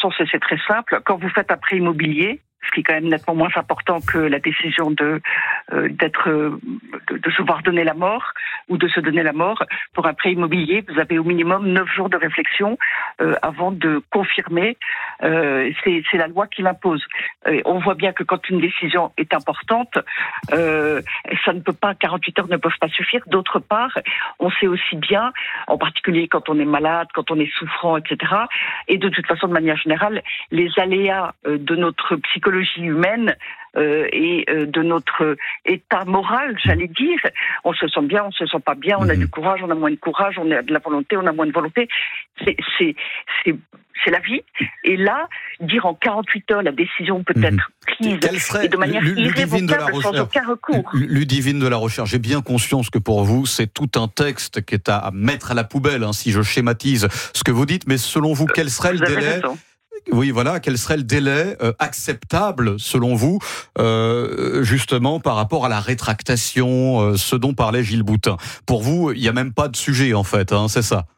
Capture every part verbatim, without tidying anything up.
sens, c'est très simple. Quand vous faites un prêt immobilier, ce qui est quand même nettement moins important que la décision de euh, d'être euh, de, de se voir donner la mort ou de se donner la mort. Pour un prêt immobilier, vous avez au minimum neuf jours de réflexion euh, avant de confirmer. Euh, c'est, c'est la loi qui l'impose. Et on voit bien que quand une décision est importante, euh, ça ne peut pas, quarante-huit heures ne peuvent pas suffire. D'autre part, on sait aussi bien, en particulier quand on est malade, quand on est souffrant, et cetera. Et de toute façon, de manière générale, les aléas euh, de notre psychologie humaine euh, et euh, de notre état moral, j'allais dire. On se sent bien, on se sent pas bien, on a du courage, on a moins de courage, on a de la volonté, on a moins de volonté. C'est, c'est, c'est, c'est la vie. Et là, dire en quarante-huit heures la décision peut être prise et de manière irrévocable sans aucun recours. Ludivine de la Rochère, j'ai bien conscience que pour vous, c'est tout un texte qui est à mettre à la poubelle, hein, si je schématise ce que vous dites, mais selon vous, quel serait vous le délai raison. Oui, voilà, quel serait le délai euh, acceptable, selon vous, euh, justement, par rapport à la rétractation, euh, ce dont parlait Gilles Boutin. Pour vous, il n'y a même pas de sujet, en fait, hein, c'est ça?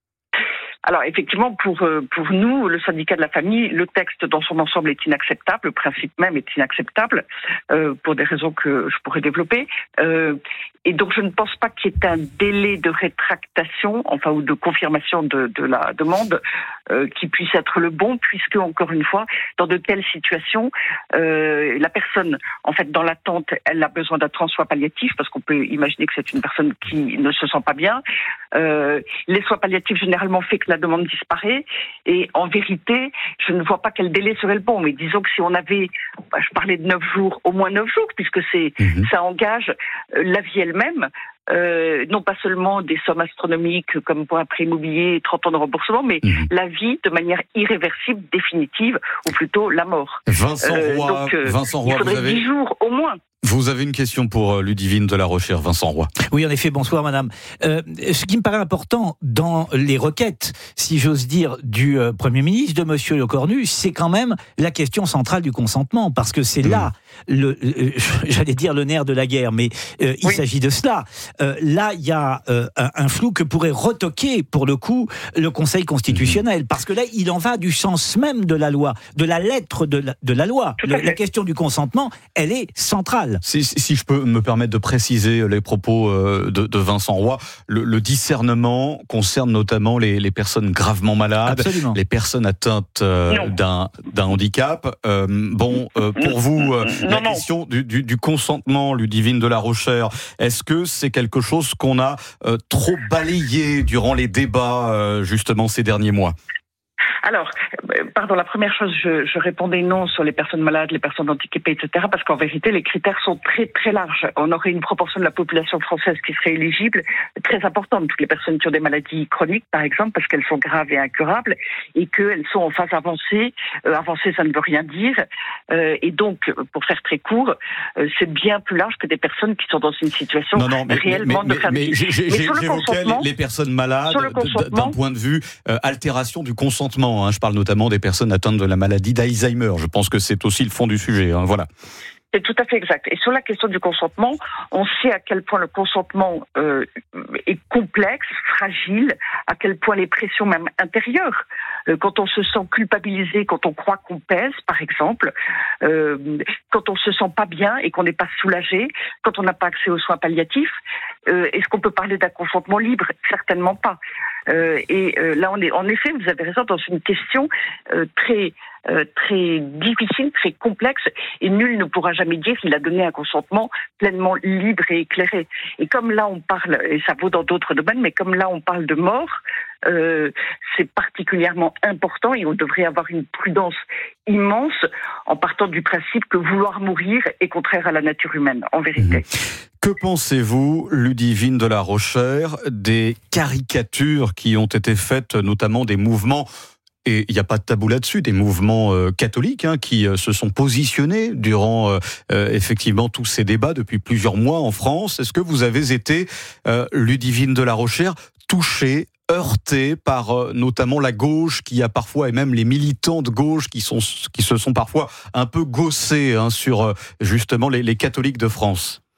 Alors effectivement, pour pour nous, le syndicat de la famille, le texte dans son ensemble est inacceptable, le principe même est inacceptable, euh, pour des raisons que je pourrais développer. Euh, et donc je ne pense pas qu'il y ait un délai de rétractation, enfin ou de confirmation de, de la demande, euh, qui puisse être le bon, puisque encore une fois, dans de telles situations, euh, la personne, en fait, dans l'attente, elle a besoin d'un soin palliatif, parce qu'on peut imaginer que c'est une personne qui ne se sent pas bien. Euh, les soins palliatifs généralement fait que la demande disparaît, et en vérité, je ne vois pas quel délai serait le bon. Mais disons que si on avait, bah, je parlais de neuf jours, au moins neuf jours, puisque c'est, mmh. ça engage euh, la vie elle-même. Euh, non pas seulement des sommes astronomiques comme pour un prêt immobilier, trente ans de remboursement, mais mmh. la vie de manière irréversible, définitive, ou plutôt la mort. Vincent euh, Roy, donc, euh, Vincent Roy, il faudrait vous avez... dix jours au moins. Vous avez une question pour Ludivine de la Rochère, Vincent Roy. Oui, en effet, bonsoir madame. Euh, ce qui me paraît important dans les requêtes, si j'ose dire, du euh, Premier ministre, de Monsieur Lecornu, c'est quand même la question centrale du consentement, parce que c'est mmh. là, le, euh, j'allais dire le nerf de la guerre, mais euh, il oui. s'agit de cela. Euh, là, il y a euh, un, un flou que pourrait retoquer, pour le coup, le Conseil constitutionnel, mmh. parce que là, il en va du sens même de la loi, de la lettre de la, de la loi. Le, la question du consentement, elle est centrale. Si, si je peux me permettre de préciser les propos de, de Vincent Roy, le, le discernement concerne notamment les, les personnes gravement malades, Absolument. les personnes atteintes euh, d'un, d'un handicap. Euh, bon, euh, pour vous, euh, non, la non. question du, du, du consentement, Ludivine de la Rochère, est-ce que c'est quelque chose qu'on a euh, trop balayé durant les débats, euh, justement, ces derniers mois ? Alors, pardon, la première chose, je, je répondais non sur les personnes malades, les personnes handicapées, et cetera, parce qu'en vérité, les critères sont très, très larges. On aurait une proportion de la population française qui serait éligible très importante. Toutes les personnes qui ont des maladies chroniques, par exemple, parce qu'elles sont graves et incurables, et qu'elles sont en phase avancée. Euh, avancée, ça ne veut rien dire. Euh, et donc, pour faire très court, euh, c'est bien plus large que des personnes qui sont dans une situation non, non, mais, réellement mais, de famille. Mais, mais, mais, mais sur le consentement, les personnes malades, d'un point de vue euh, altération du consentement. Je parle notamment des personnes atteintes de la maladie d'Alzheimer. Je pense que c'est aussi le fond du sujet. Hein, voilà. C'est tout à fait exact. Et sur la question du consentement, on sait à quel point le consentement euh, est complexe, fragile, à quel point les pressions même intérieures, euh, quand on se sent culpabilisé, quand on croit qu'on pèse, par exemple, euh, quand on se sent pas bien et qu'on n'est pas soulagé, quand on n'a pas accès aux soins palliatifs, euh, est-ce qu'on peut parler d'un consentement libre ? Certainement pas. Euh, et euh, là, on est, en effet, vous avez raison, dans une question euh, très Euh, très difficile, très complexe, et nul ne pourra jamais dire qu'il a donné un consentement pleinement libre et éclairé. Et comme là on parle, et ça vaut dans d'autres domaines, mais comme là on parle de mort, euh, c'est particulièrement important, et on devrait avoir une prudence immense en partant du principe que vouloir mourir est contraire à la nature humaine, en vérité. Mmh. Que pensez-vous, Ludivine de la Rochère, des caricatures qui ont été faites, notamment des mouvements, et il n'y a pas de tabou là-dessus, des mouvements euh, catholiques hein, qui euh, se sont positionnés durant euh, euh, effectivement tous ces débats depuis plusieurs mois en France. Est-ce que vous avez été, euh, Ludivine de la Rochère, touchée, heurtée par euh, notamment la gauche qui a parfois, et même les militants de gauche qui, sont, qui se sont parfois un peu gaussés hein, sur euh, justement les, les catholiques de France ?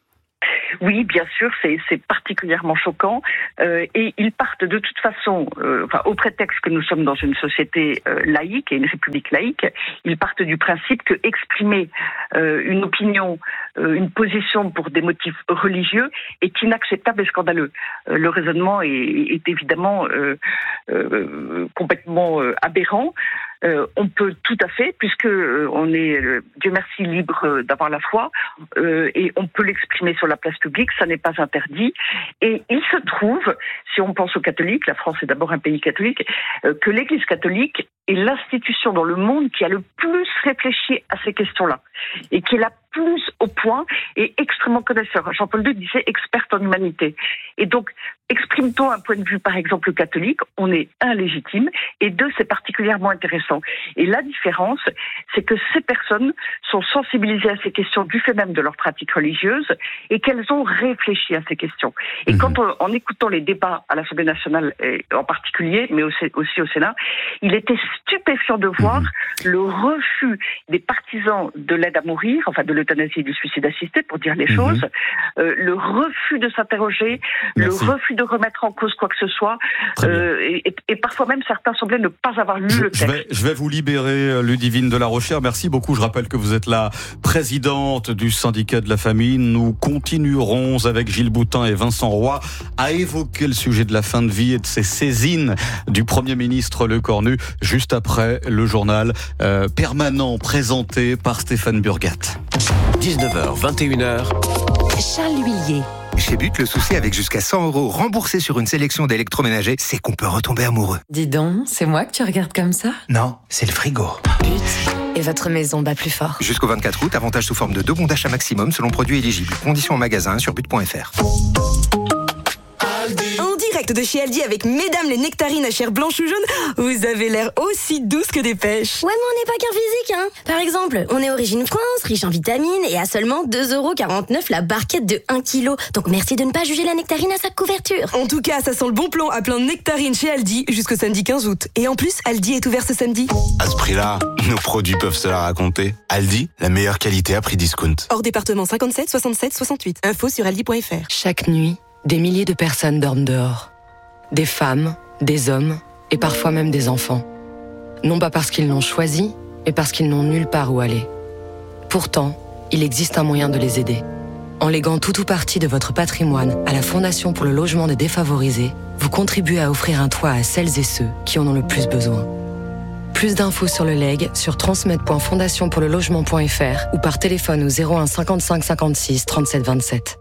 Oui, bien sûr, c'est, c'est particulièrement choquant. Euh, et ils partent de toute façon, euh, enfin, au prétexte que nous sommes dans une société euh, laïque et une république laïque, ils partent du principe que exprimer euh, une opinion, euh, une position pour des motifs religieux est inacceptable et scandaleux. Euh, le raisonnement est, est évidemment euh, euh, complètement euh, aberrant. Euh, on peut tout à fait, puisque euh, on est, euh, Dieu merci, libre euh, d'avoir la foi, euh, et on peut l'exprimer sur la place publique, ça n'est pas interdit. Et il se trouve, si on pense aux catholiques, la France est d'abord un pays catholique, euh, que l'Église catholique est l'institution dans le monde qui a le plus réfléchi à ces questions-là, et qui est la plus au point et extrêmement connaisseur. Jean-Paul deux disait experte en humanité. Et donc, exprime-t-on un point de vue, par exemple, catholique, on est un, légitime, et deux, c'est particulièrement intéressant. Et la différence, c'est que ces personnes sont sensibilisées à ces questions du fait même de leur pratique religieuse, et qu'elles ont réfléchi à ces questions. Et mmh. quand, on, en écoutant les débats à l'Assemblée nationale, en particulier, mais aussi, aussi au Sénat, il était stupéfiant de voir mmh. le refus des partisans de l'aide à mourir, enfin de l'euthanasie et du suicide assisté, pour dire les mmh. choses, euh, le refus de s'interroger, Merci. le refus de remettre en cause quoi que ce soit, euh, et, et parfois même certains semblaient ne pas avoir lu je, le texte. Je vais, je vais vous libérer, Ludivine de la Rochère. Merci beaucoup. Je rappelle que vous êtes la présidente du syndicat de la famille. Nous continuerons avec Gilles Boutin et Vincent Roy à évoquer le sujet de la fin de vie et de ces saisines du Premier ministre Lecornu juste après le journal euh, permanent présenté par Stéphane Burgat. dix-neuf heures, vingt et une heures. Charles Huillier. Chez But, le souci avec jusqu'à cent euros remboursés sur une sélection d'électroménagers, c'est qu'on peut retomber amoureux. Dis donc, c'est moi que tu regardes comme ça ? Non, c'est le frigo. But, et votre maison bat plus fort. Jusqu'au vingt-quatre août, avantage sous forme de deux bons d'achat maximum selon produit éligible. Conditions en magasin sur but point f r. En direct de chez Aldi avec Mesdames les nectarines à chair blanche ou jaune, vous avez l'air aussi douce que des pêches. Ouais, mais on n'est pas qu'un physique, hein. Par exemple, on est Origine France, riche en vitamines et à seulement deux euros quarante-neuf la barquette de un kilo. Donc merci de ne pas juger la nectarine à sa couverture. En tout cas, ça sent le bon plan à plein de nectarines chez Aldi jusqu'au samedi quinze août. Et en plus, Aldi est ouvert ce samedi. À ce prix-là, nos produits peuvent se la raconter. Aldi, la meilleure qualité à prix discount. Hors département cinquante-sept soixante-sept soixante-huit. Info sur aldi point f r. Chaque nuit, des milliers de personnes dorment dehors. Des femmes, des hommes et parfois même des enfants. Non pas parce qu'ils l'ont choisi, mais parce qu'ils n'ont nulle part où aller. Pourtant, il existe un moyen de les aider. En léguant tout ou partie de votre patrimoine à la Fondation pour le logement des défavorisés, vous contribuez à offrir un toit à celles et ceux qui en ont le plus besoin. Plus d'infos sur le legs sur transmettre point fondation pour le logement point f r ou par téléphone au zéro un cinquante-cinq cinquante-six trente-sept vingt-sept.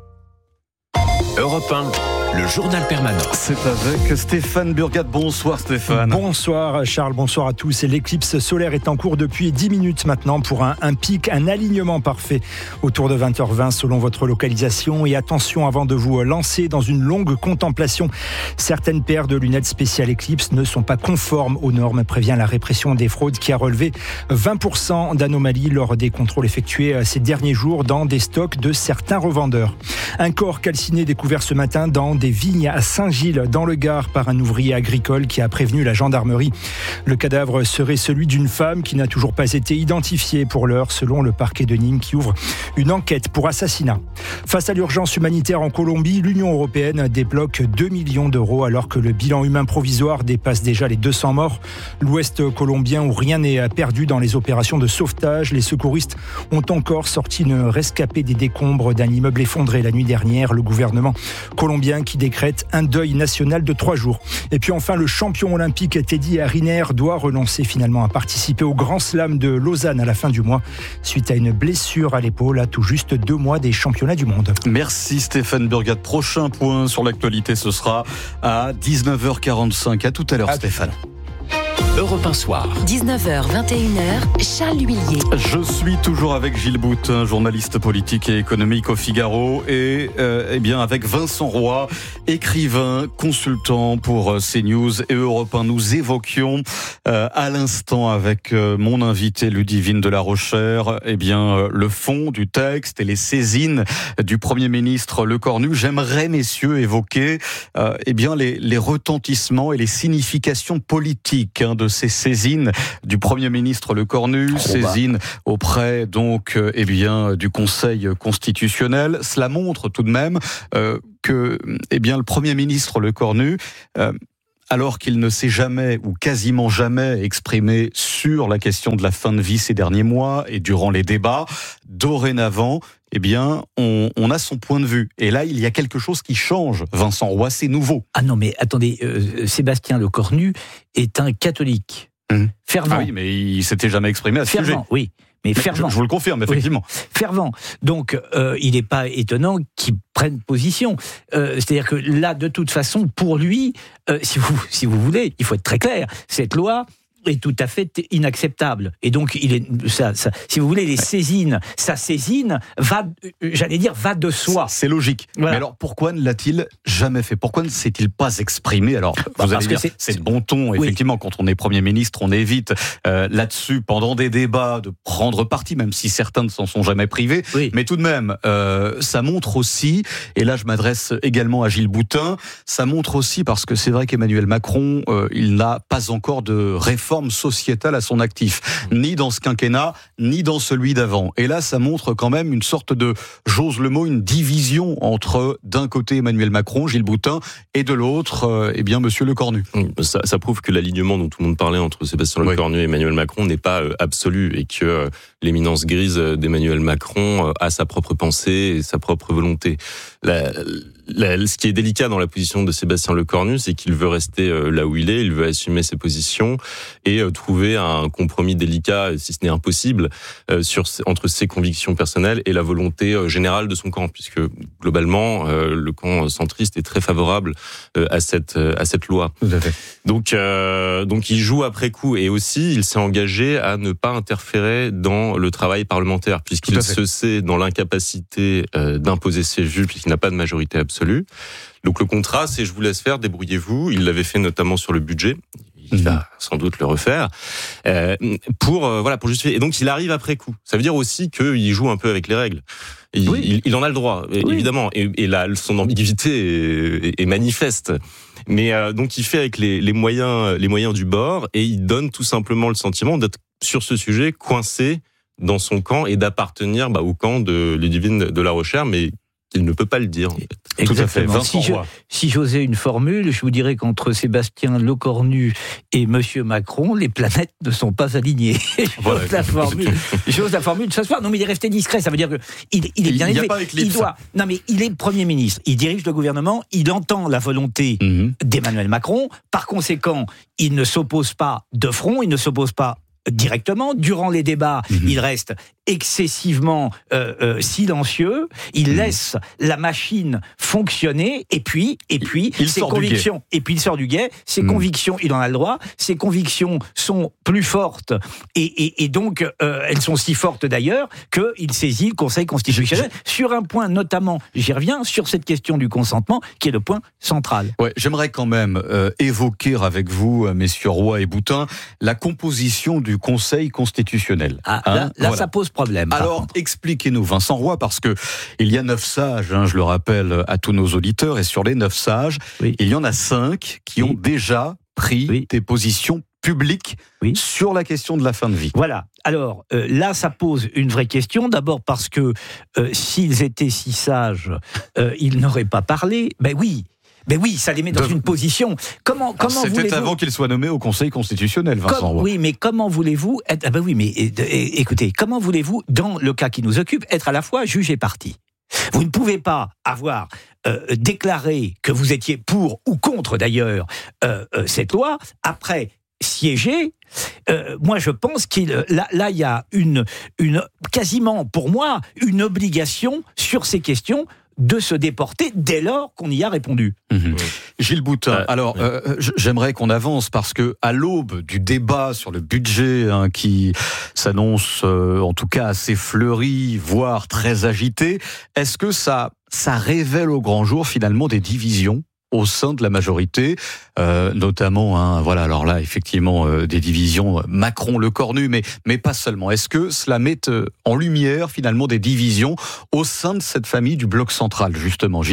Europe un, le journal permanent. C'est avec Stéphane Burgat. Bonsoir Stéphane. Bonsoir Charles, bonsoir à tous. L'éclipse solaire est en cours depuis dix minutes maintenant pour un, un pic, un alignement parfait autour de vingt heures vingt selon votre localisation. Et attention avant de vous lancer dans une longue contemplation. Certaines paires de lunettes spéciales éclipse ne sont pas conformes aux normes, prévient la répression des fraudes qui a relevé vingt pour cent d'anomalies lors des contrôles effectués ces derniers jours dans des stocks de certains revendeurs. Un corps calciné découvert ce matin dans des vignes à Saint-Gilles, dans le Gard, par un ouvrier agricole qui a prévenu la gendarmerie. Le cadavre serait celui d'une femme qui n'a toujours pas été identifiée pour l'heure, selon le parquet de Nîmes qui ouvre une enquête pour assassinat. Face à l'urgence humanitaire en Colombie, l'Union européenne débloque deux millions d'euros alors que le bilan humain provisoire dépasse déjà les deux cents morts. L'Ouest colombien où rien n'est perdu dans les opérations de sauvetage. Les secouristes ont encore sorti une rescapée des décombres d'un immeuble effondré la nuit dernière. Le gouvernement colombien qui décrète un deuil national de trois jours. Et puis enfin, le champion olympique Teddy Riner doit renoncer finalement à participer au Grand Slam de Lausanne à la fin du mois, suite à une blessure à l'épaule à tout juste deux mois des championnats du monde. Merci Stéphane Burgat. Prochain point sur l'actualité, ce sera à dix-neuf heures quarante-cinq. À tout à l'heure à Stéphane. Europe un soir. dix-neuf heures, vingt et une heures, Charles Huillier. Je suis toujours avec Gilles Boutin, journaliste politique et économique au Figaro, et euh, eh bien avec Vincent Roy, écrivain, consultant pour CNews et Europe un. Nous évoquions euh, à l'instant avec euh, mon invité Ludivine de la Rochère, eh bien euh, le fond du texte et les saisines du Premier ministre Lecornu. J'aimerais, messieurs, évoquer euh, eh bien les, les retentissements et les significations politiques hein, de de ces saisines du Premier ministre Lecornu, Trop saisine bas. auprès donc euh, eh bien du Conseil constitutionnel. Cela montre tout de même euh, que eh bien le Premier ministre Lecornu euh, alors qu'il ne s'est jamais ou quasiment jamais exprimé sur la question de la fin de vie ces derniers mois et durant les débats, dorénavant, eh bien, on, on a son point de vue. Et là, il y a quelque chose qui change, Vincent Roy, c'est nouveau. Ah non, mais attendez, euh, Sébastien Lecornu est un catholique. Mmh. Fervent. Ah oui, mais il s'était jamais exprimé à ce fervent, sujet. Oui. Mais fervent. Je, je vous le confirme, effectivement. Oui, fervent. Donc, euh, il n'est pas étonnant qu'il prenne position. Euh, c'est-à-dire que là, de toute façon, pour lui, euh, si vous, si vous voulez, il faut être très clair, cette loi est tout à fait inacceptable. Et donc, il est, ça, ça, si vous voulez, les saisines, sa saisine va, j'allais dire, va de soi. C'est logique. Voilà. Mais alors, pourquoi ne l'a-t-il jamais fait ? Pourquoi ne s'est-il pas exprimé ? Alors, bah, vous allez dire, c'est, c'est de bon ton, oui. Effectivement, quand on est Premier ministre, on évite euh, là-dessus, pendant des débats, de prendre parti, même si certains ne s'en sont jamais privés. Oui. Mais tout de même, euh, ça montre aussi, et là je m'adresse également à Gilles Boutin, ça montre aussi, parce que c'est vrai qu'Emmanuel Macron, euh, il n'a pas encore de réforme sociétale à son actif, ni dans ce quinquennat, ni dans celui d'avant. Et là, ça montre quand même une sorte de, j'ose le mot, une division entre, d'un côté, Emmanuel Macron, Gilles Boutin, et de l'autre, euh, eh bien, Monsieur Lecornu. Ça, ça prouve que l'alignement dont tout le monde parlait entre Sébastien Lecornu oui. et Emmanuel Macron n'est pas euh, absolu, et que euh, l'éminence grise d'Emmanuel Macron euh, a sa propre pensée et sa propre volonté. La, la, ce qui est délicat dans la position de Sébastien Lecornu, c'est qu'il veut rester euh, là où il est, il veut assumer ses positions, et euh, trouver un compromis délicat, si ce n'est impossible, euh, sur, entre ses convictions personnelles et la volonté euh, générale de son camp, puisque globalement, euh, le camp centriste est très favorable euh, à cette euh, à cette loi. Tout à fait. Donc, euh, donc il joue après coup, et aussi il s'est engagé à ne pas interférer dans le travail parlementaire, puisqu'il se sait dans l'incapacité euh, d'imposer ses vues, puisqu'il n'a pas de majorité absolue. Donc le contrat, c'est je vous laisse faire, débrouillez-vous. Il l'avait fait notamment sur le budget. Il va sans doute le refaire euh, pour euh, voilà pour justifier. Et donc il arrive après coup. Ça veut dire aussi qu'il joue un peu avec les règles. Il, oui. il, il en a le droit, oui. évidemment. Et, et là, son ambiguïté est, est manifeste. Mais euh, donc il fait avec les, les moyens les moyens du bord, et il donne tout simplement le sentiment d'être sur ce sujet coincé dans son camp et d'appartenir bah, au camp de Ludivine de la Rochère, mais il ne peut pas le dire. En fait. Exactement. Si, je, si j'osais une formule, je vous dirais qu'entre Sébastien Lecornu et Monsieur Macron, les planètes ne sont pas alignées. Voilà. J'ose la formule. J'ose la formule ce soir. Non, mais il est resté discret. Ça veut dire que il, il est bien il élevé. Il doit. Non, mais il est Premier ministre. Il dirige le gouvernement. Il entend la volonté mm-hmm. d'Emmanuel Macron. Par conséquent, il ne s'oppose pas de front. Il ne s'oppose pas directement. Durant les débats, mmh. il reste excessivement euh, euh, silencieux. Il mmh. laisse la machine fonctionner, et puis, et puis, il ses convictions, et puis il sort du guet. Ses mmh. convictions, il en a le droit. Ses convictions sont plus fortes, et, et, et donc euh, elles sont si fortes d'ailleurs qu'il saisit le Conseil constitutionnel je... sur un point notamment. J'y reviens sur cette question du consentement, qui est le point central. Ouais, j'aimerais quand même euh, évoquer avec vous, messieurs Roy et Boutin, la composition du Conseil constitutionnel. Ah, hein, là, là voilà. Ça pose problème. Alors, expliquez-nous, Vincent Roy, parce que il y a neuf sages, hein, je le rappelle à tous nos auditeurs, et sur les neuf sages, oui. il y en a cinq qui oui. ont déjà pris oui. des positions publiques oui. sur la question de la fin de vie. Voilà. Alors, euh, là, ça pose une vraie question. D'abord parce que euh, s'ils étaient si sages, euh, ils n'auraient pas parlé. Ben oui. Ben oui, ça les met dans de... une position. Comment, Alors, comment c'était voulez-vous... avant qu'il soit nommé au Conseil constitutionnel, Vincent Comme... Roy. Oui, mais comment voulez-vous être... Ah ben oui, mais écoutez, comment voulez-vous, dans le cas qui nous occupe, être à la fois juge et partie ? Vous ne pouvez pas avoir euh, déclaré que vous étiez pour ou contre, d'ailleurs, euh, euh, cette loi, après siéger. Euh, moi, je pense qu'il là, là, il y a une, une, quasiment, pour moi, une obligation sur ces questions de se déporter dès lors qu'on y a répondu. Mmh. Oui. Gilles Boutin, euh, alors oui. euh, j'aimerais qu'on avance, parce que à l'aube du débat sur le budget hein, qui s'annonce euh, en tout cas assez fleuri, voire très agité, est-ce que ça, ça révèle au grand jour finalement des divisions au sein de la majorité, euh, notamment, hein, voilà, alors là, effectivement, euh, des divisions Macron-Lecornu, mais, mais pas seulement. Est-ce que cela met euh, en lumière, finalement, des divisions au sein de cette famille du bloc central, justement, Gilles Boutin ?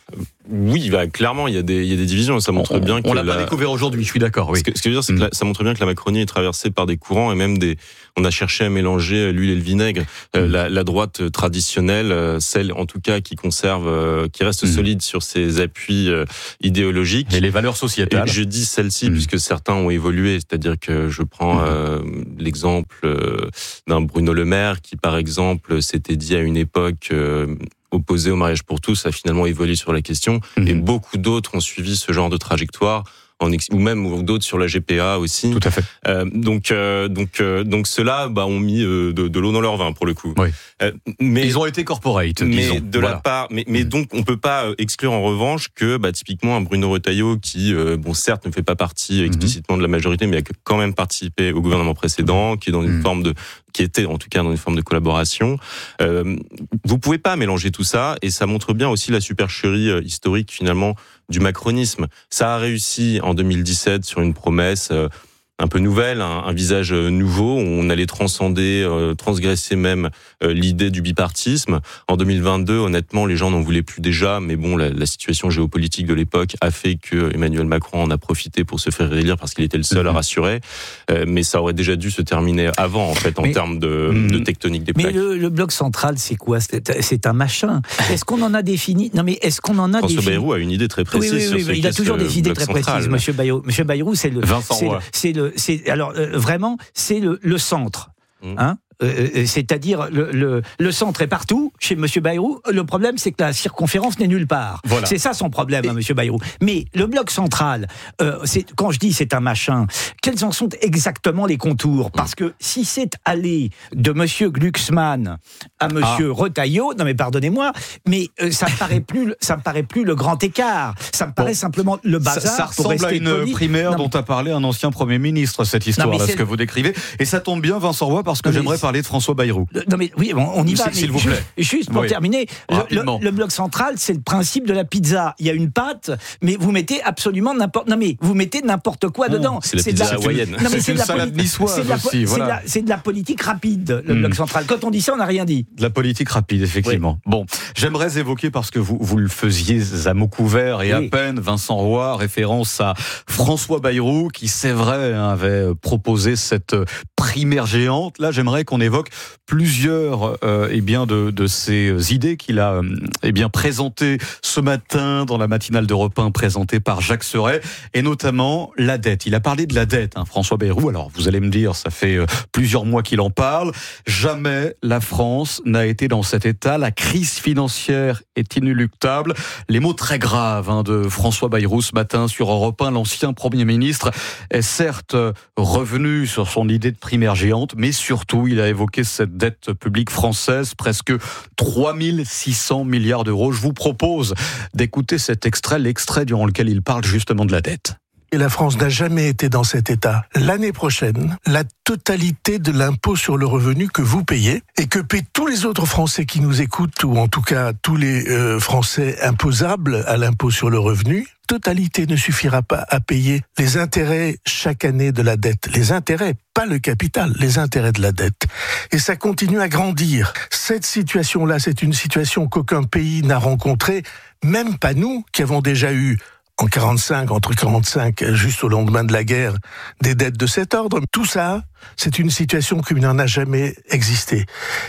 Oui, bah, clairement, il y a des, il y a des divisions. Ça montre on, bien que on l'a la... pas découvert aujourd'hui. Je suis d'accord. Oui. Ce que, ce que je veux dire, c'est que la, ça montre bien que la Macronie est traversée par des courants et même des. On a cherché à mélanger l'huile et le vinaigre. Euh, mmh. la, la droite traditionnelle, celle en tout cas qui conserve, euh, qui reste mmh. solide sur ses appuis euh, idéologiques et les valeurs sociétales. Et je dis celle-ci mmh. puisque certains ont évolué. C'est-à-dire que je prends mmh. euh, l'exemple euh, d'un Bruno Le Maire qui, par exemple, s'était dit à une époque. Euh, opposé au mariage pour tous, a finalement évolué sur la question, mmh. et beaucoup d'autres ont suivi ce genre de trajectoire, en ex- ou même d'autres sur la G P A aussi. Tout à fait. Euh, donc, euh, donc, euh, donc ceux-là, bah, ont mis euh, de, de l'eau dans leur vin pour le coup. Oui. Euh, mais ils ont été corporate, mais disons. de voilà. la part, mais, mais donc on peut pas exclure en revanche que, bah, typiquement un Bruno Retailleau qui, euh, bon, certes, ne fait pas partie explicitement mmh. de la majorité, mais a quand même participé au gouvernement précédent, qui est dans une mmh. forme de qui était en tout cas dans une forme de collaboration. Euh, vous pouvez pas mélanger tout ça, et ça montre bien aussi la supercherie euh, historique finalement du macronisme. Ça a réussi en deux mille dix-sept sur une promesse euh, un peu nouvelle, un, un visage nouveau. On allait transcender, euh, transgresser même euh, l'idée du bipartisme. En deux mille vingt-deux, honnêtement, les gens n'en voulaient plus déjà, mais bon, la, la situation géopolitique de l'époque a fait que Emmanuel Macron en a profité pour se faire réélire parce qu'il était le seul mmh. à rassurer. Euh, mais ça aurait déjà dû se terminer avant, en fait, en mais, termes de, mmh. de tectonique des plaques. Mais le, le bloc central, c'est quoi ? c'est, c'est un machin. Est-ce qu'on en a défini ? Non, mais est-ce qu'on en a François défini... Bayrou a une idée très précise oui, oui, sur oui, ce il a toujours des idées très central. précises, Monsieur Bayrou. Monsieur Bayrou, c'est le, c'est le, c'est le, c'est alors euh, vraiment, c'est le, le centre, mmh. hein. Euh, c'est-à-dire le, le, le centre est partout chez Monsieur Bayrou. Le problème, c'est que la circonférence n'est nulle part. Voilà. C'est ça son problème, et... hein, Monsieur Bayrou. Mais le bloc central, euh, c'est, quand je dis c'est un machin, quels en sont exactement les contours ? Parce que si c'est allé de Monsieur Glucksmann à Monsieur ah. Retailleau, non mais pardonnez-moi, mais euh, ça me paraît plus, ça me paraît plus le grand écart. Ça me paraît bon. simplement le bazar. Ça, ça ressemble à une poli. primaire non, dont a parlé un ancien Premier ministre, cette histoire-là, ce que vous décrivez. Et ça tombe bien, Vincent Roy, parce que non, j'aimerais parler de François Bayrou. Non mais oui, on y va. Mais s'il vous plaît. Juste, juste pour oui. terminer, le, le, le bloc central, c'est le principe de la pizza. Il y a une pâte, mais vous mettez absolument n'importe. Non mais vous mettez n'importe quoi dedans. Oh, c'est la pizza hawaïenne. Non mais c'est, c'est une salade niçoise c'est de la, aussi. Voilà. C'est, de la, c'est de la politique rapide, le mmh. bloc central. Quand on dit ça, on n'a rien dit. De la politique rapide, effectivement. Oui. Bon, j'aimerais évoquer, parce que vous, vous le faisiez à mots couverts et oui. à peine, Vincent Roy, référence à François Bayrou, qui, c'est vrai, avait proposé cette primaire géante. Là, j'aimerais qu'on évoque plusieurs euh, eh bien, de, de ces idées qu'il a eh bien, présentées ce matin dans la matinale d'Europe un présentée par Jacques Serret, et notamment la dette. Il a parlé de la dette, hein, François Bayrou. Alors, vous allez me dire, ça fait euh, plusieurs mois qu'il en parle. Jamais la France n'a été dans cet état. La crise financière est inéluctable. Les mots très graves hein, de François Bayrou ce matin sur Europe un. L'ancien Premier ministre est certes revenu sur son idée de primaire géante, mais surtout, il a évoqué cette dette publique française, presque trois mille six cents milliards d'euros. Je vous propose d'écouter cet extrait, l'extrait durant lequel il parle justement de la dette. Et la France n'a jamais été dans cet état. L'année prochaine, la totalité de l'impôt sur le revenu que vous payez et que paient tous les autres Français qui nous écoutent, ou en tout cas tous les euh, Français imposables à l'impôt sur le revenu, totalité ne suffira pas à payer les intérêts chaque année de la dette. Les intérêts, pas le capital, les intérêts de la dette. Et ça continue à grandir. Cette situation-là, c'est une situation qu'aucun pays n'a rencontrée, même pas nous, qui avons déjà eu en quarante-cinq, entre quarante-cinq, juste au lendemain de la guerre, des dettes de cet ordre. Tout ça, c'est une situation qui n'en a jamais existé.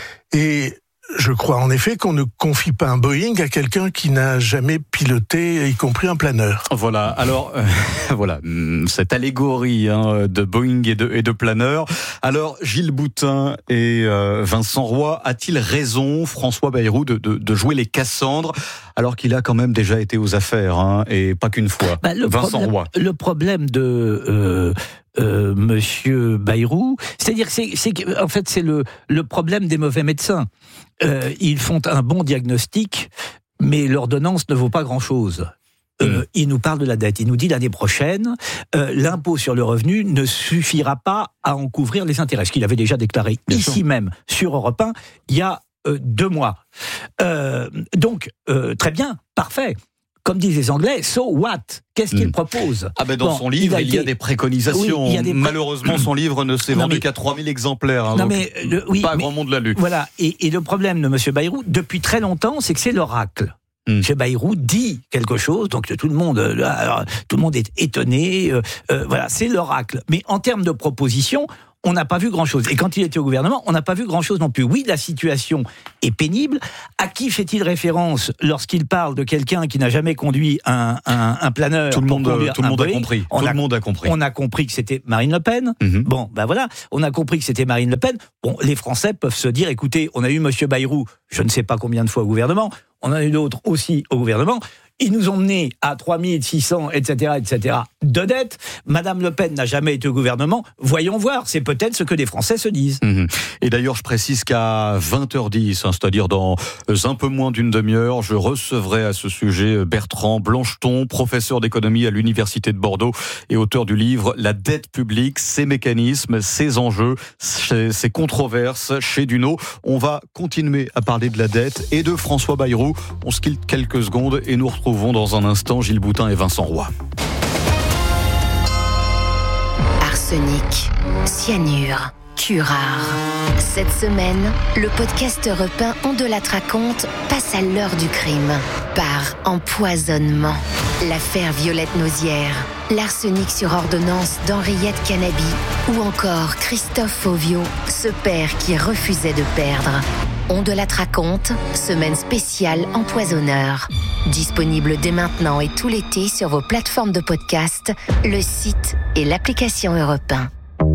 Et je crois en effet qu'on ne confie pas un Boeing à quelqu'un qui n'a jamais piloté, y compris un planeur. Voilà, alors, euh, voilà, cette allégorie hein, de Boeing et de, et de planeur. Alors, Gilles Boutin et euh, Vincent Roy, a-t-il raison, François Bayrou, de, de, de jouer les Cassandres, alors qu'il a quand même déjà été aux affaires, hein, et pas qu'une fois. Bah, le Vincent problème, Roy. Le problème de... Euh... Euh, Monsieur Bayrou, c'est-à-dire que c'est, c'est, en fait c'est le, le problème des mauvais médecins. Euh, ils font un bon diagnostic, mais l'ordonnance ne vaut pas grand-chose. Euh, mmh. Il nous parle de la dette. Il nous dit l'année prochaine, euh, l'impôt sur le revenu ne suffira pas à en couvrir les intérêts. Ce qu'il avait déjà déclaré Bien ici sûr. même sur Europe un il y a euh, deux mois. Euh, donc euh, très bien, parfait. Comme disent les Anglais, so what ? Qu'est-ce qu'il mmh. propose ? Ah ben dans bon, son livre, il, il y a des préconisations. Oui, il y a des pré... Malheureusement, son livre ne s'est non vendu mais... qu'à trois mille exemplaires. Hein, non mais le, oui, pas mais, grand monde l'a lu. Voilà. Et, et le problème de M. Bayrou, depuis très longtemps, c'est que c'est l'oracle. M. Bayrou dit quelque chose, donc tout le monde, là, alors, tout le monde est étonné. Euh, euh, voilà, c'est l'oracle. Mais en termes de propositions, on n'a pas vu grand-chose. Et quand il était au gouvernement, on n'a pas vu grand-chose non plus. Oui, la situation est pénible. À qui fait-il référence lorsqu'il parle de quelqu'un qui n'a jamais conduit un, un, un planeur? Tout le monde, tout le monde a compris. On tout a, le monde a compris. On a compris que c'était Marine Le Pen. Mm-hmm. Bon, ben voilà, on a compris que c'était Marine Le Pen. Bon, les Français peuvent se dire, écoutez, on a eu M. Bayrou, je ne sais pas combien de fois au gouvernement, on en a eu d'autres aussi au gouvernement. Ils nous ont menés à trois mille six cents, et cetera, et cetera, de dette. Madame Le Pen n'a jamais été au gouvernement. Voyons voir, c'est peut-être ce que les Français se disent. Mmh. Et d'ailleurs, je précise qu'à vingt heures dix, hein, c'est-à-dire dans un peu moins d'une demi-heure, je recevrai à ce sujet Bertrand Blancheton, professeur d'économie à l'Université de Bordeaux et auteur du livre « La dette publique, ses mécanismes, ses enjeux, ses controverses » chez Duno. On va continuer à parler de la dette et de François Bayrou. On se quitte quelques secondes et nous retrouvons dans un instant Gilles Boutin et Vincent Roy. Arsenic, cyanure, curare. Cette semaine, le podcast Europe un On de la raconte passe à l'heure du crime. Par empoisonnement. L'affaire Violette Nausière, l'arsenic sur ordonnance d'Henriette Canabi ou encore Christophe Fauvio, ce père qui refusait de perdre. On de la raconte, semaine spéciale empoisonneur. Disponible dès maintenant et tout l'été sur vos plateformes de podcast, le site et l'application Europe un.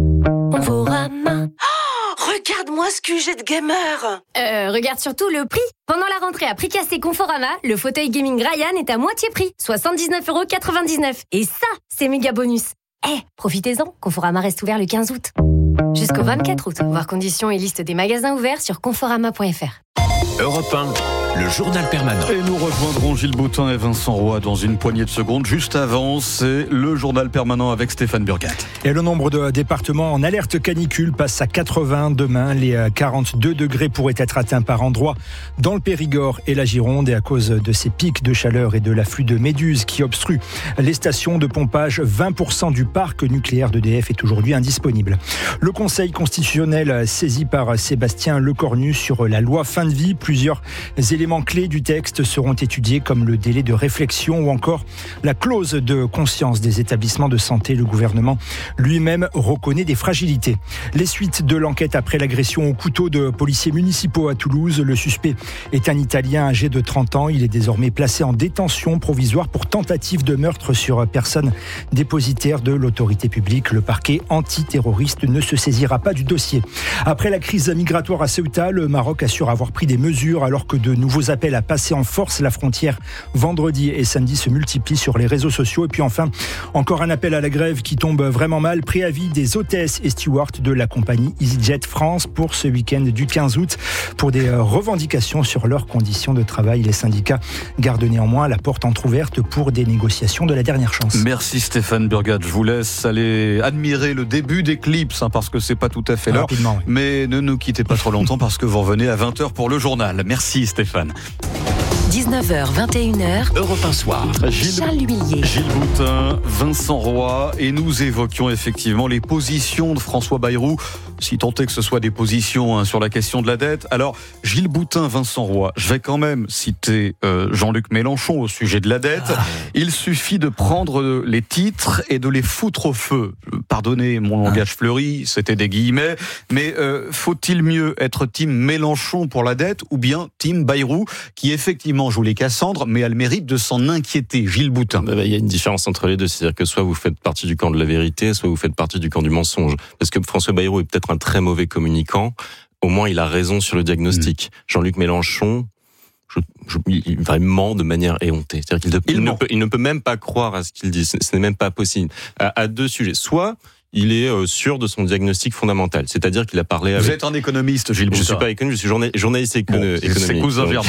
Conforama. Oh, regarde-moi ce que j'ai de gamer. Euh, regarde surtout le prix. Pendant la rentrée à prix cassé Conforama, le fauteuil gaming Ryan est à moitié prix, soixante-dix-neuf euros quatre-vingt-dix-neuf. Et ça, c'est méga bonus. Eh, hey, profitez-en, Conforama reste ouvert le quinze août. Jusqu'au vingt-quatre août. Voir conditions et liste des magasins ouverts sur conforama point f r. Europe un, le journal permanent. Et nous rejoindrons Gilles Boutin et Vincent Roy dans une poignée de secondes. Juste avant, c'est le journal permanent avec Stéphane Burgat. Et le nombre de départements en alerte canicule passe à quatre-vingts demain. Les quarante-deux degrés pourraient être atteints par endroits dans le Périgord et la Gironde. Et à cause de ces pics de chaleur et de l'afflux de méduses qui obstruent les stations de pompage, vingt pour cent du parc nucléaire d'E D F est aujourd'hui indisponible. Le Conseil constitutionnel saisi par Sébastien Lecornu sur la loi fin de vie. Plusieurs éléments clés du texte seront étudiés comme le délai de réflexion ou encore la clause de conscience des établissements de santé. Le gouvernement lui-même reconnaît des fragilités. Les suites de l'enquête après l'agression au couteau de policiers municipaux à Toulouse. Le suspect est un Italien âgé de trente ans. Il est désormais placé en détention provisoire pour tentative de meurtre sur personne dépositaire de l'autorité publique. Le parquet antiterroriste ne se saisira pas du dossier. Après la crise migratoire à Ceuta, le Maroc assure avoir pris des mesures alors que de nouveaux appels à passer en force la frontière vendredi et samedi se multiplient sur les réseaux sociaux. Et puis enfin, encore un appel à la grève qui tombe vraiment mal. Préavis des hôtesses et stewards de la compagnie EasyJet France pour ce week-end du quinze août pour des revendications sur leurs conditions de travail. Les syndicats gardent néanmoins la porte entrouverte pour des négociations de la dernière chance. Merci Stéphane Burgat. Je vous laisse aller admirer le début d'Eclipse hein, parce que c'est pas tout à fait l'heure. Oui. Mais ne nous quittez pas trop longtemps parce que vous revenez à vingt heures pour le journal. Merci Stéphane. dix-neuf heures vingt et une heures, Europe un soir. Gilles, Charles Huillier. Gilles Boutin, Vincent Roy, et nous évoquions effectivement les positions de François Bayrou, si tant est que ce soit des positions hein, sur la question de la dette. Alors, Gilles Boutin, Vincent Roy, je vais quand même citer euh, Jean-Luc Mélenchon au sujet de la dette. Ah. Il suffit de prendre les titres et de les foutre au feu. Pardonnez mon langage ah. fleuri, c'était des guillemets, mais euh, faut-il mieux être team Mélenchon pour la dette ou bien team Bayrou, qui effectivement joue les Cassandres, mais a le mérite de s'en inquiéter. Gilles Boutin. Il y a une différence entre les deux, c'est-à-dire que soit vous faites partie du camp de la vérité, soit vous faites partie du camp du mensonge. Parce que François Bayrou est peut-être un très mauvais communicant, au moins il a raison sur le diagnostic. Mmh. Jean-Luc Mélenchon, je, je, il vraiment de manière éhontée. C'est-à-dire qu'il de, il, il, ne peut, il ne peut même pas croire à ce qu'il dit, ce, ce n'est même pas possible. À, à deux sujets. Soit il est sûr de son diagnostic fondamental. C'est-à-dire qu'il a parlé avec... Vous êtes un économiste, Gilles Boutin. Je suis pas économiste, je suis journaliste écono... bon, économique. C'est cousin Vernon.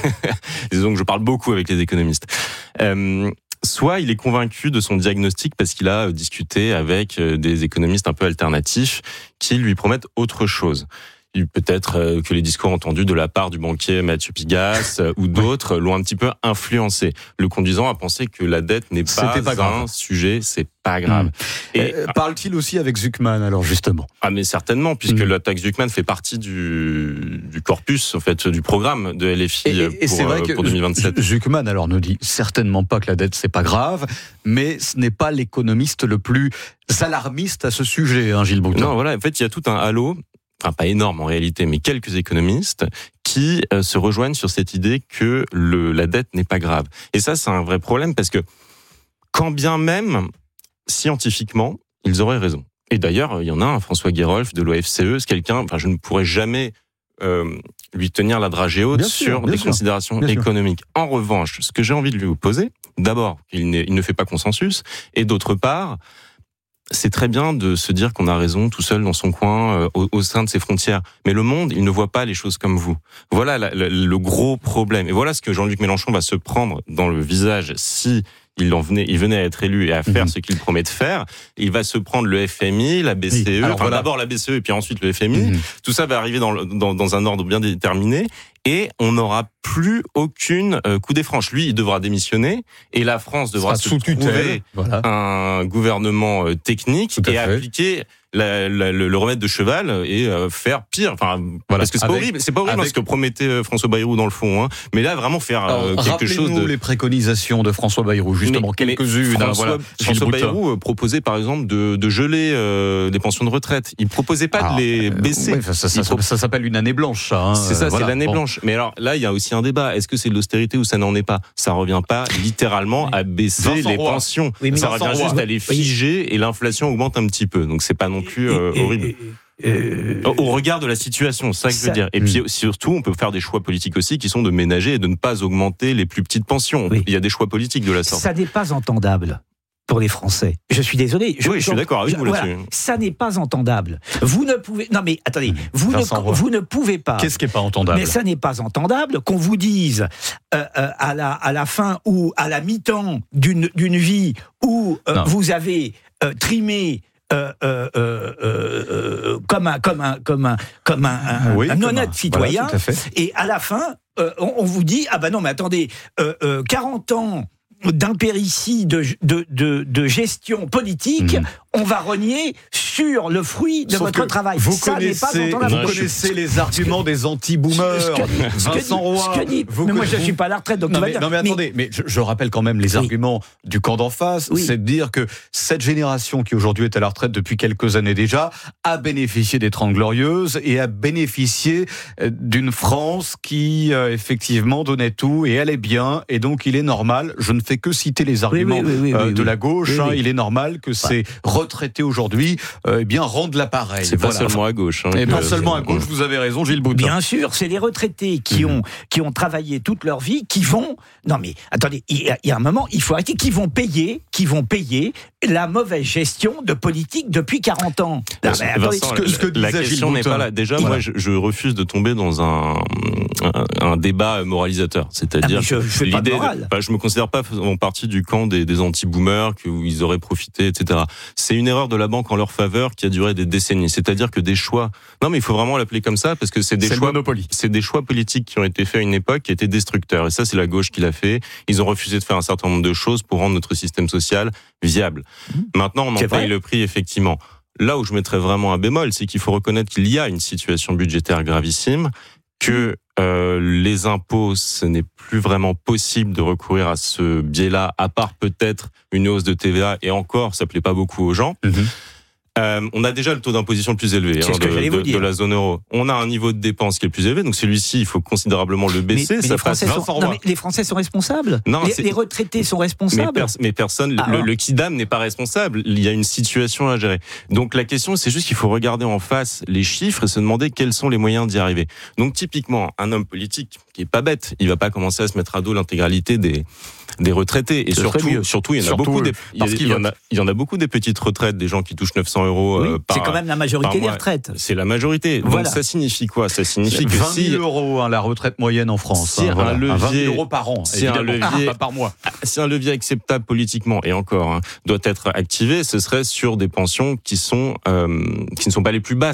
Disons que je parle beaucoup avec les économistes. Euh, soit il est convaincu de son diagnostic parce qu'il a discuté avec des économistes un peu alternatifs qui lui promettent autre chose. peut-être que les discours entendus de la part du banquier Mathieu Pigasse ou d'autres l'ont un petit peu influencé, le conduisant à penser que la dette n'est pas, pas grave. un sujet, c'est pas grave. Mmh. Et euh, parle-t-il aussi avec Zuckman alors justement? Ah mais certainement, puisque mmh. la taxe Zuckman fait partie du, du corpus, en fait, du programme de L F I et, et, et pour, c'est vrai que pour deux mille vingt-sept. Zuckman alors ne dit certainement pas que la dette c'est pas grave, mais ce n'est pas l'économiste le plus alarmiste à ce sujet, hein, Gilles Boutin. Non, voilà, en fait, il y a tout un halo. Enfin, pas énorme en réalité, mais quelques économistes qui euh, se rejoignent sur cette idée que le, la dette n'est pas grave. Et ça, c'est un vrai problème parce que quand bien même, scientifiquement, ils auraient raison. Et d'ailleurs, il y en a un, François Guérolf de l'O F C E, c'est quelqu'un, enfin, je ne pourrais jamais euh, lui tenir la dragée haute bien sur sûr, des sûr, considérations économiques. Sûr. En revanche, ce que j'ai envie de lui opposer, d'abord, il, il ne fait pas consensus, et d'autre part, c'est très bien de se dire qu'on a raison tout seul dans son coin, euh, au, au sein de ses frontières. Mais le monde, il ne voit pas les choses comme vous. Voilà la, la, le gros problème. Et voilà ce que Jean-Luc Mélenchon va se prendre dans le visage si il en venait, il venait à être élu et à faire mmh. ce qu'il promet de faire. Il va se prendre le F M I, la B C E, oui. enfin voilà. d'abord la B C E et puis ensuite le F M I. Mmh. Tout ça va arriver dans, dans, dans un ordre bien déterminé. Et on n'aura plus aucune euh, coup des franches. Lui, il devra démissionner et la France devra se trouver voilà. un gouvernement euh, technique et appliquer la, la, le, le remède de cheval et euh, faire pire. Enfin, voilà. Parce que c'est pas avec, horrible, c'est pas horrible avec... ce que promettait euh, François Bayrou dans le fond. Hein. Mais là, vraiment faire euh, Alors, quelque chose de. les préconisations de François Bayrou, justement mais, quelques-unes. François, voilà. François Bayrou euh, proposait par exemple de, de geler euh, les pensions de retraite. Il proposait pas ah, de les baisser. Euh, ouais, ça, ça, pro... ça s'appelle une année blanche. Ça, hein. C'est ça, voilà. c'est l'année bon. blanche. Mais alors là, il y a aussi un débat. Est-ce que c'est de l'austérité ou ça n'en est pas? Ça revient pas littéralement à baisser Vincent les Roy. pensions. Oui, ça revient juste Roy. à les figer oui. et l'inflation augmente un petit peu. Donc c'est pas non plus euh, et, horrible. Et, et, et, Au regard de la situation, c'est ça que ça, je veux dire. Et puis surtout, on peut faire des choix politiques aussi qui sont de ménager et de ne pas augmenter les plus petites pensions. Oui. Il y a des choix politiques de la sorte. Ça n'est pas entendable pour les Français. Je suis désolé. Je, oui, je suis d'accord avec je, vous là-dessus. Voilà, ça n'est pas entendable. Vous ne pouvez... Non mais attendez, vous, ne, vous ne pouvez pas... Qu'est-ce qui n'est pas entendable? Mais ça n'est pas entendable qu'on vous dise euh, euh, à, la, à la fin ou à la mi-temps d'une, d'une vie où euh, vous avez euh, trimé Euh, euh, euh, euh, comme un comme un comme un comme un, un, oui, un honnête un, citoyen voilà, et à la fin euh, on, on vous dit ah ben non mais attendez euh, euh, quarante ans d'impéritie de, de, de, de gestion politique, mmh. on va rogner sur le fruit de Sauf votre travail. Vous ça connaissez, n'est pas vous connaissez les arguments que, des anti-boomers, Vincent Roy. Mais moi, je ne suis pas à la retraite, donc non, tout mais, va bien. Non mais attendez, mais, mais je, je rappelle quand même les oui. arguments du camp d'en face, oui. c'est de dire que cette génération qui aujourd'hui est à la retraite depuis quelques années déjà, a bénéficié des Trente Glorieuses et a bénéficié d'une France qui, euh, effectivement, donnait tout et allait bien, et donc il est normal, je ne fais que citer les arguments oui, oui, oui, oui, euh, de oui. la gauche. Oui, oui. Hein, il est normal que ouais. ces retraités aujourd'hui, euh, eh bien rendent l'appareil. C'est voilà. pas seulement à gauche. Hein, et pas seulement à gauche. Vous avez raison, Gilles Boutin. Bien sûr, c'est les retraités qui mmh. ont qui ont travaillé toute leur vie, qui vont. Non mais attendez, il y a, il y a un moment, il faut arrêter. Qui vont payer, qui vont payer la mauvaise gestion de politique depuis quarante ans. Non, mais, attendez, Vincent, ce que, ce que la question n'est pas là. Déjà, voilà. moi, je, je refuse de tomber dans un un, un débat moralisateur. C'est-à-dire, ah, je, je, l'idée, de, bah, je me considère pas en partie du camp des, des anti-boomers où ils auraient profité, et cetera. C'est une erreur de la banque en leur faveur qui a duré des décennies. C'est-à-dire que des choix. Non, mais il faut vraiment l'appeler comme ça parce que c'est des c'est choix. Monopoly. C'est des choix politiques qui ont été faits à une époque qui étaient destructeurs. Et ça, c'est la gauche qui l'a fait. Ils ont refusé de faire un certain nombre de choses pour rendre notre système social viable. Mmh. Maintenant, on en c'est paye vrai. le prix, effectivement. Là où je mettrais vraiment un bémol, c'est qu'il faut reconnaître qu'il y a une situation budgétaire gravissime, que euh, les impôts, ce n'est plus vraiment possible de recourir à ce biais-là, à part peut-être une hausse de T V A, et encore, ça plaît pas beaucoup aux gens. Mmh. Euh, on a déjà le taux d'imposition le plus élevé hein, de, de, de la zone euro. On a un niveau de dépense qui est le plus élevé, donc celui-ci, il faut considérablement le baisser. Mais, mais ça les, Français sont, non, mais les Français sont responsables. Non, les, les retraités sont responsables. Mais, pers- mais personne, ah, le, le Kidam n'est pas responsable. Il y a une situation à gérer. Donc la question, c'est juste qu'il faut regarder en face les chiffres et se demander quels sont les moyens d'y arriver. Donc typiquement, un homme politique qui est pas bête, il va pas commencer à se mettre à dos l'intégralité des des retraités et Ce surtout surtout il y en a surtout, beaucoup des, il, y a, il, y en a, il y en a beaucoup des petites retraites, des gens qui touchent neuf cents euros oui, euh, par c'est quand même la majorité des retraites. C'est la majorité. Voilà. Donc ça signifie quoi? Ça signifie que vingt mille si euros hein, la retraite moyenne en France. Si hein, un voilà. levier, vingt mille euros par an, si un levier, ah, pas par mois. Si un levier acceptable politiquement et encore hein, doit être activé, ce serait sur des pensions qui sont euh, qui ne sont pas les plus basses.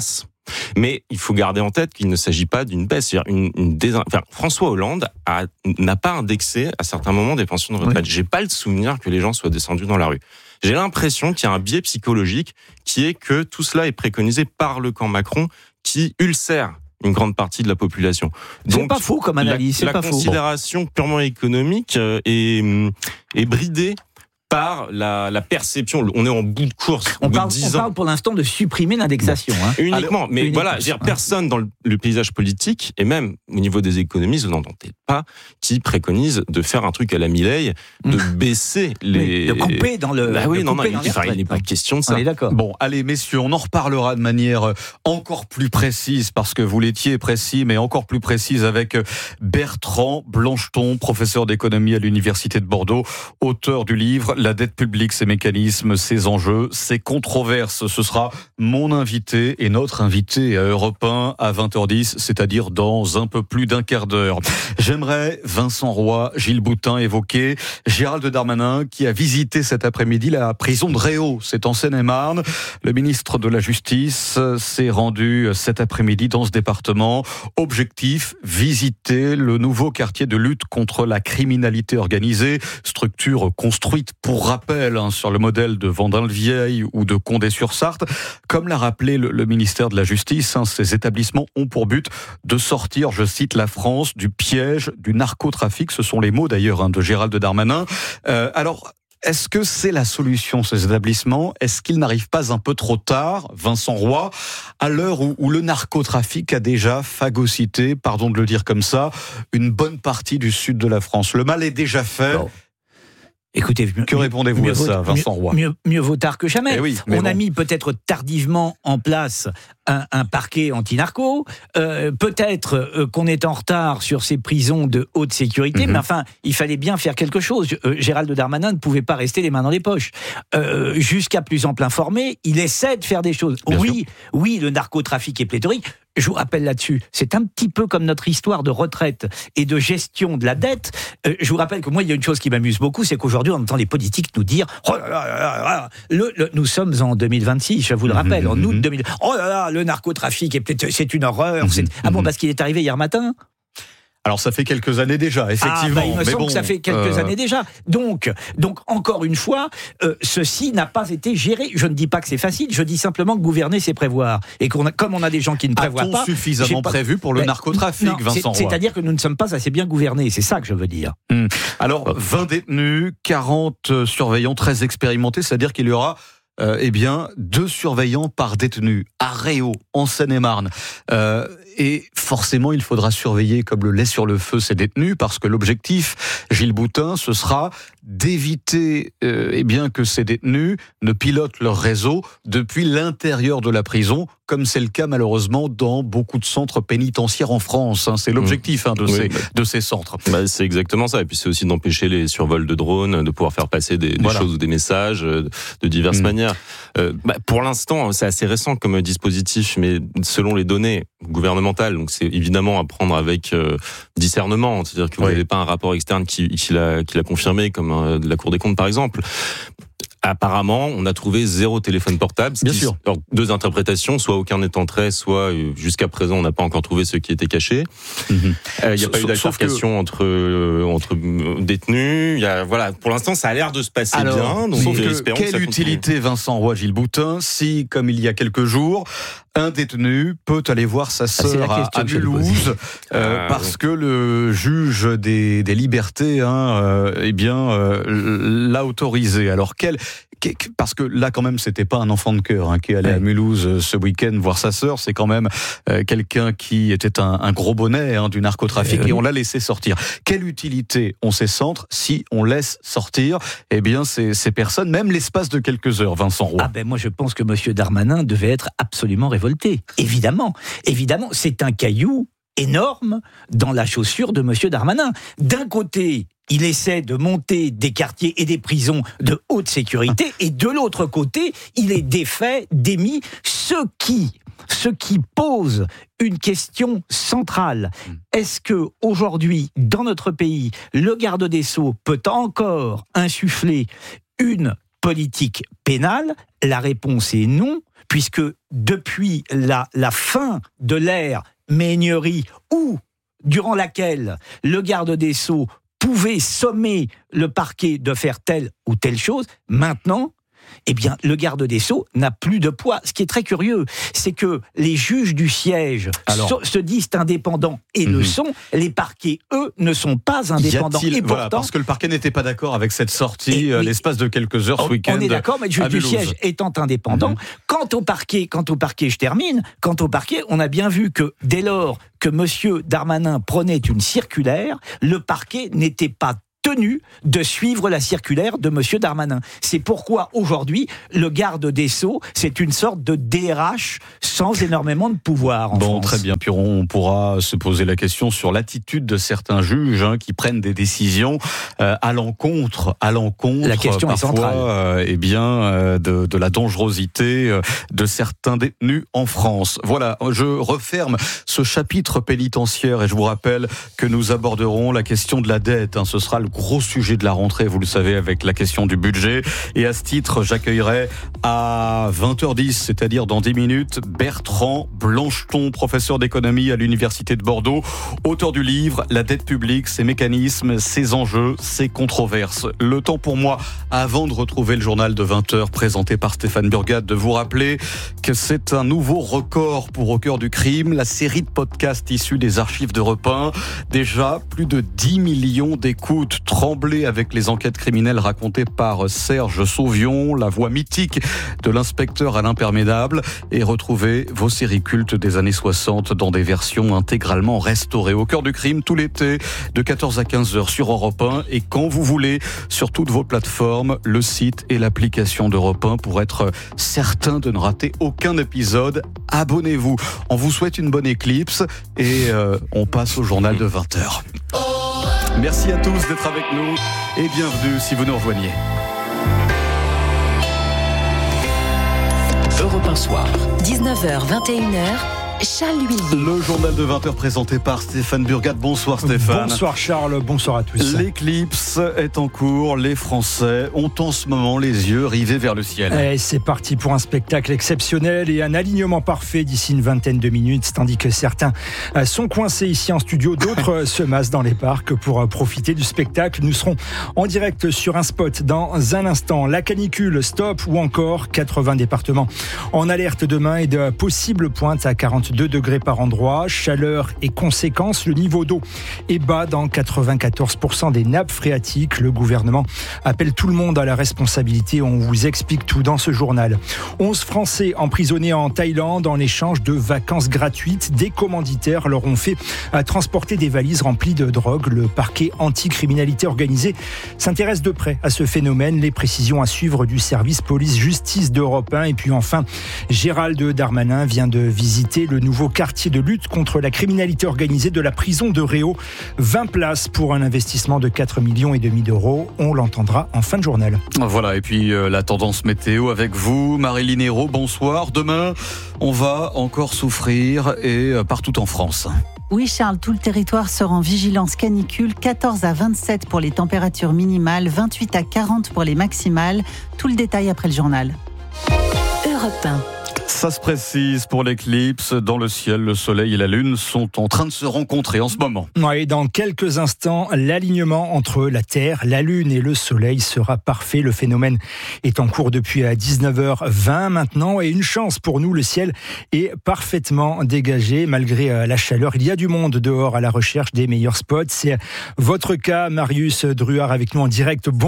Mais il faut garder en tête qu'il ne s'agit pas d'une baisse. C'est-à-dire une, une dés... enfin, François Hollande a, n'a pas indexé à certains moments des pensions de retraite. Oui. J'ai pas le souvenir que les gens soient descendus dans la rue. J'ai l'impression qu'il y a un biais psychologique qui est que tout cela est préconisé par le camp Macron qui ulcère une grande partie de la population. Donc, c'est pas faux comme analyse. La, c'est la pas considération faux. purement économique est, est bridée par la, la perception. On est en bout de course. On, parle, de on parle pour l'instant de supprimer l'indexation. Hein. Uniquement. Alors, mais uniquement. voilà, je veux dire, personne dans le, le paysage politique, et même au niveau des économistes, vous n'entendez pas, qui préconise de faire un truc à la Milei, de mmh. baisser les... De couper dans le... Bah oui, de non, non, dans il, enfin, il n'est pas question de ça. On est d'accord. Bon, allez, messieurs, on en reparlera de manière encore plus précise, parce que vous l'étiez précis, mais encore plus précise avec Bertrand Blancheton, professeur d'économie à l'Université de Bordeaux, auteur du livre « La dette publique, ses mécanismes, ses enjeux, ses controverses ». Ce sera mon invité et notre invité à Europe un à vingt heures dix, c'est-à-dire dans un peu plus d'un quart d'heure. J'aimerais, Vincent Roy, Gilles Boutin, évoquer Gérald Darmanin qui a visité cet après-midi la prison de Réau. C'est en Seine-et-Marne. Le ministre de la Justice s'est rendu cet après-midi dans ce département. Objectif, visiter le nouveau quartier de lutte contre la criminalité organisée, structure construite pour rappel Hein, sur le modèle de Vendin-le-Vieil ou de Condé-sur-Sarthe. Comme l'a rappelé le, le ministère de la Justice, hein, ces établissements ont pour but de sortir, je cite, la France du piège du narcotrafic. Ce sont les mots d'ailleurs hein, de Gérald Darmanin. Euh, alors, est-ce que c'est la solution, ces établissements ? Est-ce qu'ils n'arrivent pas un peu trop tard, Vincent Roy, à l'heure où, où le narcotrafic a déjà phagocyté, pardon de le dire comme ça, une bonne partie du sud de la France ? Le mal est déjà fait. Non. Écoutez, que répondez-vous à ça, Vincent Roy ? Mieux, mieux vaut tard que jamais. Eh oui, On bon. a mis peut-être tardivement en place un, un parquet anti-narco. Euh, peut-être euh, qu'on est en retard sur ces prisons de haute sécurité, mm-hmm. mais enfin, il fallait bien faire quelque chose. Euh, Gérald Darmanin ne pouvait pas rester les mains dans les poches. Euh, jusqu'à plus ample informé, il essaie de faire des choses. Bien oui, sûr. oui, le narcotrafic est pléthorique. Je vous rappelle là-dessus, c'est un petit peu comme notre histoire de retraite et de gestion de la dette. Euh, je vous rappelle que moi, il y a une chose qui m'amuse beaucoup, c'est qu'aujourd'hui, on entend les politiques nous dire « Oh là là là là, le, le, nous sommes en deux mille vingt-six, je vous le rappelle, mmh, en août deux mille... Oh là là, le narcotrafic, est, c'est une horreur. Mmh, c'est... Ah bon, parce qu'il est arrivé hier matin ? Alors ça fait quelques années déjà, effectivement. Ah, bah, il me mais semble bon, que ça fait quelques euh... années déjà. Donc, donc encore une fois, euh, ceci n'a pas été géré. Je ne dis pas que c'est facile, je dis simplement que gouverner, c'est prévoir. Et qu'on a, comme on a des gens qui ne prévoient A-t-on pas... suffisamment pas... prévu pour le mais, narcotrafic, non, Vincent c'est, Roy ? C'est-à-dire que nous ne sommes pas assez bien gouvernés, c'est ça que je veux dire. Hum. Alors, vingt détenus, quarante surveillants très expérimentés, c'est-à-dire qu'il y aura... Euh, eh bien, deux surveillants par détenu à Réau, en Seine-et-Marne. Euh, et forcément, il faudra surveiller comme le lait sur le feu ces détenus, parce que l'objectif, Gilles Boutin, ce sera d'éviter euh, eh bien, que ces détenus ne pilotent leur réseau depuis l'intérieur de la prison, comme c'est le cas malheureusement dans beaucoup de centres pénitentiaires en France. Hein. C'est l'objectif hein, de, oui, ces, bah, de ces centres. Bah, c'est exactement ça. Et puis c'est aussi d'empêcher les survols de drones, de pouvoir faire passer des, des voilà. choses ou des messages de diverses mmh. manières. Euh, bah, pour l'instant, c'est assez récent comme dispositif, mais selon les données gouvernementales, donc c'est évidemment à prendre avec euh, discernement. C'est-à-dire que vous n'avez oui. pas un rapport externe qui, qui, l'a, qui l'a confirmé, comme euh, de la Cour des comptes par exemple. Apparemment, on a trouvé zéro téléphone portable. Bien sûr. Alors, deux interprétations, soit aucun n'est entré, soit jusqu'à présent on n'a pas encore trouvé ce qui était caché. Il mm-hmm. euh, n'y a pas sauf, eu d'altercation que... entre euh, entre détenus. Y a, voilà, pour l'instant, ça a l'air de se passer Alors, bien. Donc, sauf euh, que quelle que utilité, Vincent Roy, Gilles Boutin, si, comme il y a quelques jours, un détenu peut aller voir sa sœur ah, à, à Mulhouse euh, ah, parce oui. que le juge des, des libertés, hein, euh, eh bien, euh, l'a autorisé. Alors quel Parce que là, quand même, c'était pas un enfant de cœur hein, qui allait ouais. à Mulhouse ce week-end voir sa sœur. C'est quand même euh, quelqu'un qui était un, un gros bonnet hein, du narcotrafic et, et on l'a laissé sortir. Quelle utilité ont ces centres si on laisse sortir eh bien ces, ces personnes, même l'espace de quelques heures, Vincent Roy? Ah ben moi, je pense que Monsieur Darmanin devait être absolument révolté. Évidemment, évidemment, c'est un caillou énorme dans la chaussure de Monsieur Darmanin. D'un côté, il essaie de monter des quartiers et des prisons de haute sécurité, et de l'autre côté, il est défait, démis, ce qui, ce qui pose une question centrale. Est-ce que aujourd'hui, dans notre pays, le garde des Sceaux peut encore insuffler une politique pénale? La réponse est non, puisque depuis la, la fin de l'ère Méhaignerie, où, durant laquelle le garde des Sceaux pouvait sommer le parquet de faire telle ou telle chose, maintenant, eh bien, le garde des Sceaux n'a plus de poids. Ce qui est très curieux, c'est que les juges du siège Alors, so, se disent indépendants et mm-hmm. le sont. Les parquets, eux, ne sont pas indépendants. Y a-t-il, et pourtant, voilà, parce que le parquet n'était pas d'accord avec cette sortie et, euh, oui, l'espace de quelques heures on, ce week-end. On est d'accord, mais le juge du siège étant indépendant. Mm-hmm. Quant au parquet, quant au parquet, je termine. Quant au parquet, on a bien vu que dès lors que M. Darmanin prenait une circulaire, le parquet n'était pas tenu de suivre la circulaire de M. Darmanin. C'est pourquoi aujourd'hui, le garde des Sceaux, c'est une sorte de D R H sans énormément de pouvoir en bon, France. Très bien, puis on pourra se poser la question sur l'attitude de certains juges hein, qui prennent des décisions euh, à l'encontre, à l'encontre la question parfois, est centrale. Euh, eh bien, euh, de, de la dangerosité euh, de certains détenus en France. Voilà, je referme ce chapitre pénitentiaire et je vous rappelle que nous aborderons la question de la dette. Hein, ce sera le gros sujet de la rentrée, vous le savez, avec la question du budget. Et à ce titre, j'accueillerai à vingt heures dix, c'est-à-dire dans dix minutes, Bertrand Blancheton, professeur d'économie à l'Université de Bordeaux, auteur du livre « La dette publique, ses mécanismes, ses enjeux, ses controverses ». Le temps pour moi, avant de retrouver le journal de vingt heures présenté par Stéphane Burgat, de vous rappeler que c'est un nouveau record pour Au cœur du crime, la série de podcasts issus des archives d'Europe un. Déjà, plus de dix millions d'écoutes. Trembler avec les enquêtes criminelles racontées par Serge Sauvion, la voix mythique de l'inspecteur à l'imperméable, et retrouver vos séries cultes des années soixante dans des versions intégralement restaurées. Au cœur du crime, tout l'été, de quatorze à quinze heures sur Europe un, et quand vous voulez, sur toutes vos plateformes, le site et l'application d'Europe un pour être certain de ne rater aucun épisode. Abonnez-vous. On vous souhaite une bonne éclipse et euh, on passe au journal de vingt heures. Merci à tous d'être avec nous et bienvenue si vous nous rejoignez. Europe un soir. dix-neuf heures vingt et une heures. Charles Huillier. Le journal de vingt heures présenté par Stéphane Burgat. Bonsoir Stéphane. Bonsoir Charles, bonsoir à tous. L'éclipse est en cours, les Français ont en ce moment les yeux rivés vers le ciel. Et c'est parti pour un spectacle exceptionnel et un alignement parfait d'ici une vingtaine de minutes, tandis que certains sont coincés ici en studio, d'autres se massent dans les parcs pour profiter du spectacle. Nous serons en direct sur un spot dans un instant. La canicule, stop ou encore quatre-vingts départements en alerte demain et de possibles pointes à quarante-deux degrés par endroit, chaleur et conséquences. Le niveau d'eau est bas dans quatre-vingt-quatorze pour cent des nappes phréatiques. Le gouvernement appelle tout le monde à la responsabilité. On vous explique tout dans ce journal. onze Français emprisonnés en Thaïlande en échange de vacances gratuites. Des commanditaires leur ont fait transporter des valises remplies de drogue. Le parquet anticriminalité organisée s'intéresse de près à ce phénomène. Les précisions à suivre du service police-justice d'Europe un. Et puis enfin, Gérald Darmanin vient de visiter le nouveau quartier de lutte contre la criminalité organisée de la prison de Réau. vingt places pour un investissement de quatre millions et demi d'euros. On l'entendra en fin de journal. Voilà, et puis euh, la tendance météo avec vous, Marilyn Hérault, bonsoir. Demain, on va encore souffrir et euh, partout en France. Oui Charles, tout le territoire sera en vigilance canicule, quatorze à vingt-sept pour les températures minimales, vingt-huit à quarante pour les maximales. Tout le détail après le journal. Europe un. Ça se précise pour l'éclipse. Dans le ciel, le soleil et la lune sont en train de se rencontrer en ce moment. Oui, dans quelques instants, l'alignement entre la Terre, la lune et le soleil sera parfait. Le phénomène est en cours depuis dix-neuf heures vingt maintenant. Et une chance pour nous, le ciel est parfaitement dégagé malgré la chaleur. Il y a du monde dehors à la recherche des meilleurs spots. C'est votre cas, Marius Druard, avec nous en direct. Bon...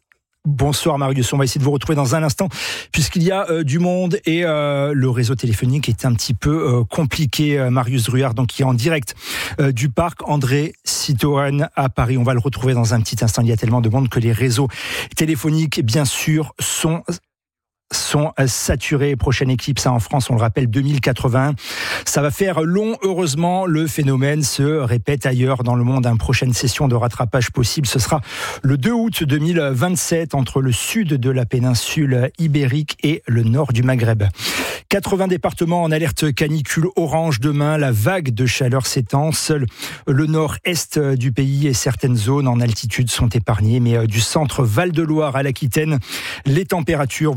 Bonsoir Marius, on va essayer de vous retrouver dans un instant puisqu'il y a euh, du monde et euh, le réseau téléphonique est un petit peu euh, compliqué. euh, Marius Druard, donc qui est en direct euh, du parc André Citroën à Paris. On va le retrouver dans un petit instant. Il y a tellement de monde que les réseaux téléphoniques, bien sûr, sont... sont saturés. Prochaine éclipse en France, on le rappelle, deux mille quatre-vingt-un. Ça va faire long, heureusement. Le phénomène se répète ailleurs dans le monde. Une prochaine session de rattrapage possible, ce sera le deux août deux mille vingt-sept entre le sud de la péninsule ibérique et le nord du Maghreb. quatre-vingts départements en alerte canicule orange demain. La vague de chaleur s'étend. Seul le nord-est du pays et certaines zones en altitude sont épargnées. Mais du centre Val-de-Loire à l'Aquitaine, les températures vont osciller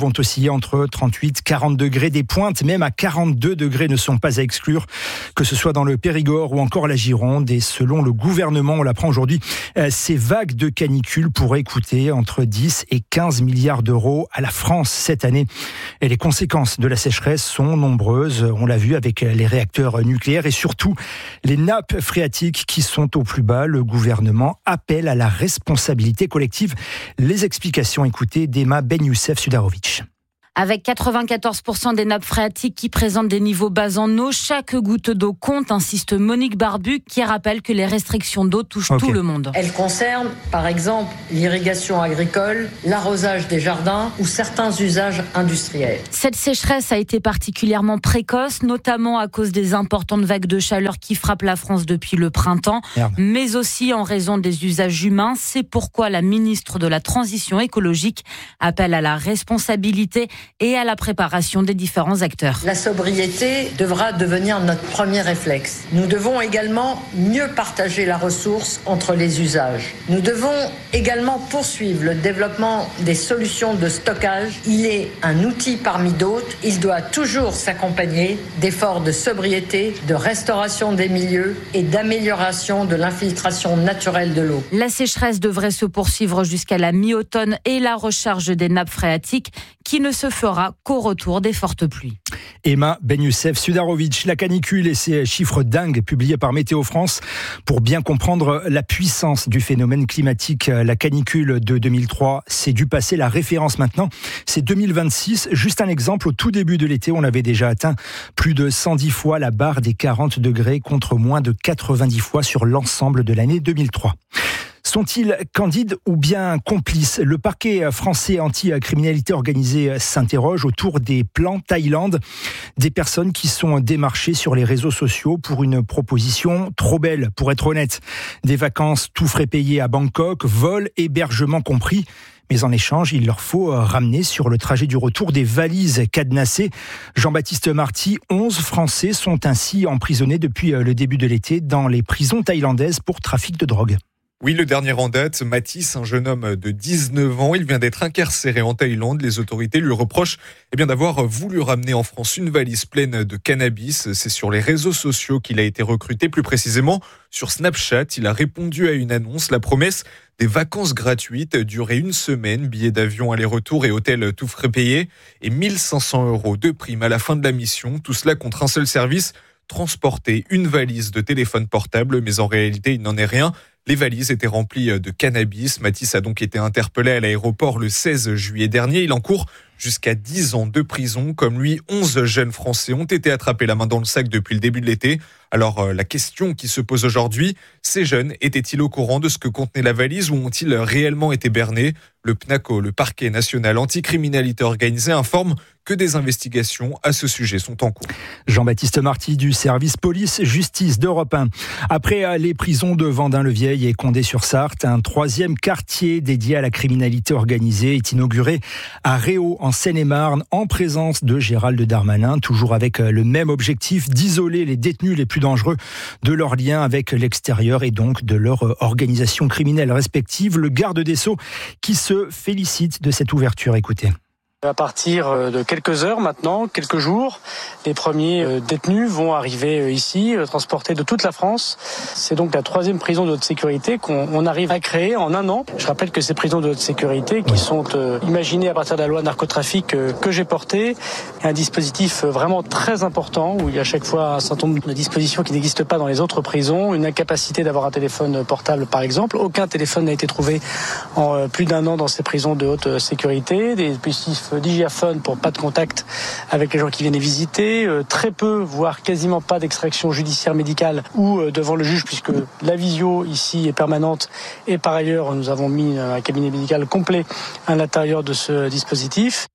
osciller entre trente-huit et quarante degrés. Des pointes, même à quarante-deux degrés, ne sont pas à exclure, que ce soit dans le Périgord ou encore la Gironde. Et selon le gouvernement, on l'apprend aujourd'hui, ces vagues de canicule pourraient coûter entre dix et quinze milliards d'euros à la France cette année. Et les conséquences de la sécheresse sont nombreuses. On l'a vu avec les réacteurs nucléaires et surtout les nappes phréatiques qui sont au plus bas. Le gouvernement appelle à la responsabilité collective. Les explications, écoutez, d'Emma Ben Youssef Sudarovic. Avec quatre-vingt-quatorze pour cent des nappes phréatiques qui présentent des niveaux bas en eau, chaque goutte d'eau compte, insiste Monique Barbu, qui rappelle que les restrictions d'eau touchent okay. tout le monde. Elles concernent, par exemple, l'irrigation agricole, l'arrosage des jardins ou certains usages industriels. Cette sécheresse a été particulièrement précoce, notamment à cause des importantes vagues de chaleur qui frappent la France depuis le printemps, Merde. mais aussi en raison des usages humains. C'est pourquoi la ministre de la Transition écologique appelle à la responsabilité et à la préparation des différents acteurs. La sobriété devra devenir notre premier réflexe. Nous devons également mieux partager la ressource entre les usages. Nous devons également poursuivre le développement des solutions de stockage. Il est un outil parmi d'autres. Il doit toujours s'accompagner d'efforts de sobriété, de restauration des milieux et d'amélioration de l'infiltration naturelle de l'eau. La sécheresse devrait se poursuivre jusqu'à la mi-automne et la recharge des nappes phréatiques qui ne se fera qu'au retour des fortes pluies. Emma Ben Youssef Sudarovic, la canicule et ses chiffres dingues publiés par Météo France pour bien comprendre la puissance du phénomène climatique. La canicule de deux mille trois, c'est du passé. La référence maintenant, c'est deux mille vingt-six. Juste un exemple, au tout début de l'été, on avait déjà atteint plus de cent dix fois la barre des quarante degrés contre moins de quatre-vingt-dix fois sur l'ensemble de l'année deux mille trois. Sont-ils candides ou bien complices ? Le parquet français anti-criminalité organisée s'interroge autour des plans Thaïlande, des personnes qui sont démarchées sur les réseaux sociaux pour une proposition trop belle, pour être honnête. Des vacances tout frais payés à Bangkok, vol, hébergement compris. Mais en échange, il leur faut ramener sur le trajet du retour des valises cadenassées. Jean-Baptiste Marty, onze Français sont ainsi emprisonnés depuis le début de l'été dans les prisons thaïlandaises pour trafic de drogue. Oui, le dernier en date, Mathis, un jeune homme de dix-neuf ans, il vient d'être incarcéré en Thaïlande. Les autorités lui reprochent eh bien, d'avoir voulu ramener en France une valise pleine de cannabis. C'est sur les réseaux sociaux qu'il a été recruté, plus précisément sur Snapchat. Il a répondu à une annonce, la promesse des vacances gratuites, durée une semaine, billets d'avion aller-retour et hôtel tout frais payés, et mille cinq cents euros de prime à la fin de la mission. Tout cela contre un seul service, transporter une valise de téléphone portable, mais en réalité, il n'en est rien. Les valises étaient remplies de cannabis. Mathis a donc été interpellé à l'aéroport le seize juillet dernier. Il encourt jusqu'à dix ans de prison. Comme lui, onze jeunes Français ont été attrapés la main dans le sac depuis le début de l'été. Alors, euh, la question qui se pose aujourd'hui, ces jeunes étaient-ils au courant de ce que contenait la valise ou ont-ils réellement été bernés ? Le PNACO, le parquet national anticriminalité organisée, informe que des investigations à ce sujet sont en cours. Jean-Baptiste Marty du service police-justice d'Europe un. Après les prisons de Vendin-le-Vieil et Condé-sur-Sarthe, un troisième quartier dédié à la criminalité organisée est inauguré à Réau, en Seine-et-Marne, en présence de Gérald Darmanin, toujours avec le même objectif d'isoler les détenus les plus dangereux de leur lien avec l'extérieur et donc de leur organisation criminelle respective. Le garde des Sceaux qui se félicite de cette ouverture. Écoutez. À partir de quelques heures maintenant, quelques jours, les premiers détenus vont arriver ici, transportés de toute la France. C'est donc la troisième prison de haute sécurité qu'on arrive à créer en un an. Je rappelle que ces prisons de haute sécurité qui sont imaginées à partir de la loi narcotrafic que j'ai portée, un dispositif vraiment très important où il y a à chaque fois un certain nombre de dispositions qui n'existent pas dans les autres prisons. Une incapacité d'avoir un téléphone portable par exemple. Aucun téléphone n'a été trouvé en plus d'un an dans ces prisons de haute sécurité. Des dispositifs digiaphone pour pas de contact avec les gens qui viennent les visiter, euh, très peu, voire quasiment pas d'extraction judiciaire médicale ou euh, devant le juge puisque la visio ici est permanente et par ailleurs nous avons mis un cabinet médical complet à l'intérieur de ce dispositif.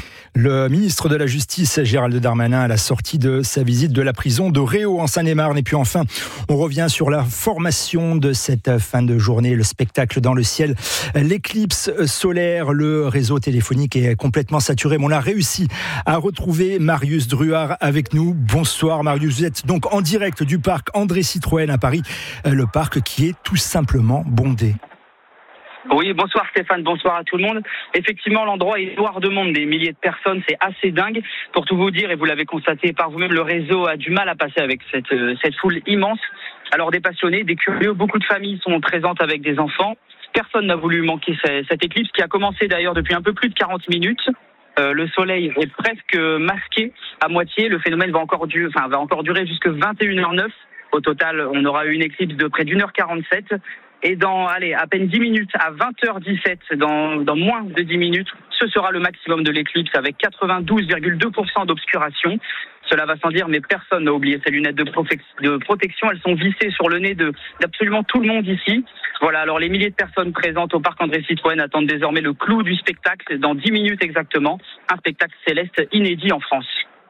Le ministre de la Justice, Gérald Darmanin, à la sortie de sa visite de la prison de Réau en Seine-et-Marne. Et puis enfin, on revient sur la formation de cette fin de journée, le spectacle dans le ciel, l'éclipse solaire. Le réseau téléphonique est complètement saturé, mais on a réussi à retrouver Marius Druard avec nous. Bonsoir Marius, vous êtes donc en direct du parc André Citroën à Paris, le parc qui est tout simplement bondé. Oui, bonsoir Stéphane, bonsoir à tout le monde. Effectivement, l'endroit est noir de monde, des milliers de personnes, c'est assez dingue. Pour tout vous dire, et vous l'avez constaté par vous-même, le réseau a du mal à passer avec cette, euh, cette foule immense. Alors des passionnés, des curieux, beaucoup de familles sont présentes avec des enfants. Personne n'a voulu manquer cette éclipse qui a commencé d'ailleurs depuis un peu plus de quarante minutes. Euh, le soleil est presque masqué à moitié. Le phénomène va encore, du, enfin, va encore durer jusqu'à vingt et une heures zéro neuf. Au total, on aura une éclipse de près d'une heure quarante-sept. Et dans, allez, à peine dix minutes, à vingt heures dix-sept, dans, dans moins de dix minutes, ce sera le maximum de l'éclipse avec quatre-vingt-douze virgule deux pour cent d'obscuration. Cela va sans dire, mais personne n'a oublié ces lunettes de, profe- de protection. Elles sont vissées sur le nez de, d'absolument tout le monde ici. Voilà, alors les milliers de personnes présentes au parc André Citroën attendent désormais le clou du spectacle dans dix minutes exactement. Un spectacle céleste inédit en France.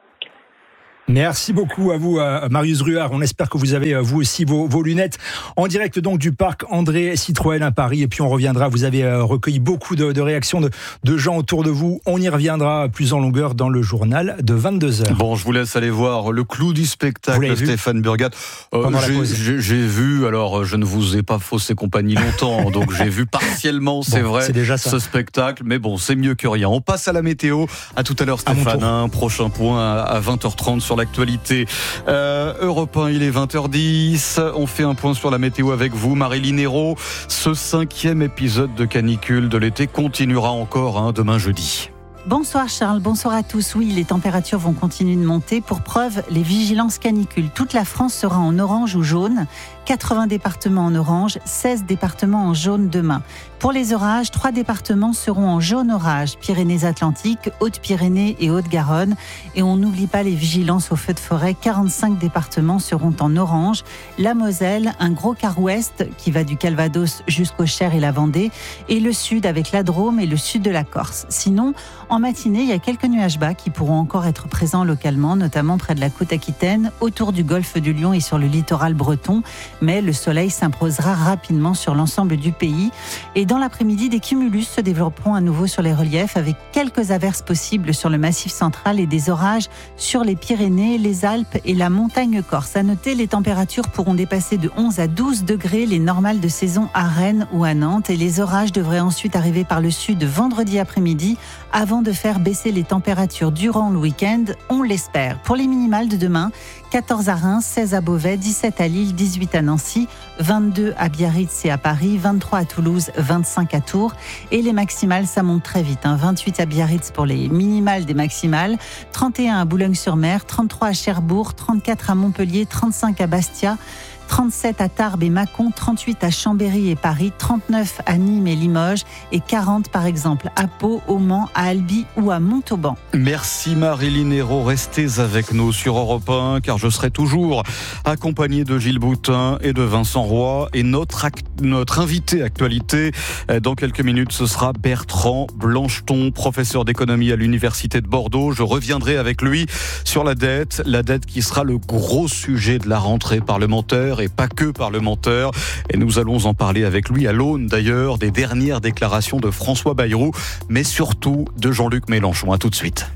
Merci beaucoup à vous, Marius Ruard. On espère que vous avez, vous aussi, vos, vos lunettes en direct donc du parc André Citroën à Paris. Et puis on reviendra. Vous avez recueilli beaucoup de, de réactions de, de gens autour de vous. On y reviendra plus en longueur dans le journal de vingt-deux heures. Bon, je vous laisse aller voir le clou du spectacle, Stéphane Burgat. Euh, j'ai, j'ai, j'ai vu, alors je ne vous ai pas faussé compagnie longtemps, donc j'ai vu partiellement, c'est bon, vrai, c'est déjà ça. Ce spectacle. Mais bon, c'est mieux que rien. On passe à la météo. À tout à l'heure, Stéphane. Un prochain point à vingt heures trente sur l'actualité. Euh, Europe un, il est vingt heures dix. On fait un point sur la météo avec vous, Marilyn Hérault. Ce cinquième épisode de canicule de l'été continuera encore hein, demain jeudi. Bonsoir Charles, bonsoir à tous. Oui, les températures vont continuer de monter. Pour preuve, les vigilances canicules. Toute la France sera en orange ou jaune. quatre-vingts départements en orange, seize départements en jaune demain. Pour les orages, trois départements seront en jaune orage, Pyrénées-Atlantiques, Hautes-Pyrénées et Haute-Garonne. Et on n'oublie pas les vigilances aux feux de forêt, quarante-cinq départements seront en orange. La Moselle, un gros quart ouest qui va du Calvados jusqu'au Cher et la Vendée, et le sud avec la Drôme et le sud de la Corse. Sinon, en matinée, il y a quelques nuages bas qui pourront encore être présents localement, notamment près de la côte aquitaine, autour du golfe du Lion et sur le littoral breton. Mais le soleil s'imposera rapidement sur l'ensemble du pays. Et dans l'après-midi, des cumulus se développeront à nouveau sur les reliefs avec quelques averses possibles sur le massif central et des orages sur les Pyrénées, les Alpes et la montagne corse. À noter, les températures pourront dépasser de onze à douze degrés les normales de saison à Rennes ou à Nantes. Et les orages devraient ensuite arriver par le sud vendredi après-midi avant de faire baisser les températures durant le week-end, on l'espère. Pour les minimales de demain, quatorze à Reims, seize à Beauvais, dix-sept à Lille, dix-huit à Nancy, vingt-deux à Biarritz et à Paris, vingt-trois à Toulouse, vingt-cinq à Tours. Et les maximales, ça monte très vite. Hein. vingt-huit à Biarritz pour les minimales des maximales, trente et un à Boulogne-sur-Mer, trente-trois à Cherbourg, trente-quatre à Montpellier, trente-cinq à Bastia, trente-sept à Tarbes et Mâcon, trente-huit à Chambéry et Paris, trente-neuf à Nîmes et Limoges et quarante par exemple à Pau, au Mans, à Albi ou à Montauban. Merci Marilyn Hérault, restez avec nous sur Europe un car je serai toujours accompagné de Gilles Boutin et de Vincent Roy et notre, act- notre invité actualité dans quelques minutes ce sera Bertrand Blancheton, professeur d'économie à l'Université de Bordeaux. Je reviendrai avec lui sur la dette, la dette qui sera le gros sujet de la rentrée parlementaire et pas que parlementaire. Et nous allons en parler avec lui à l'aune d'ailleurs des dernières déclarations de François Bayrou, mais surtout de Jean-Luc Mélenchon. À tout de suite.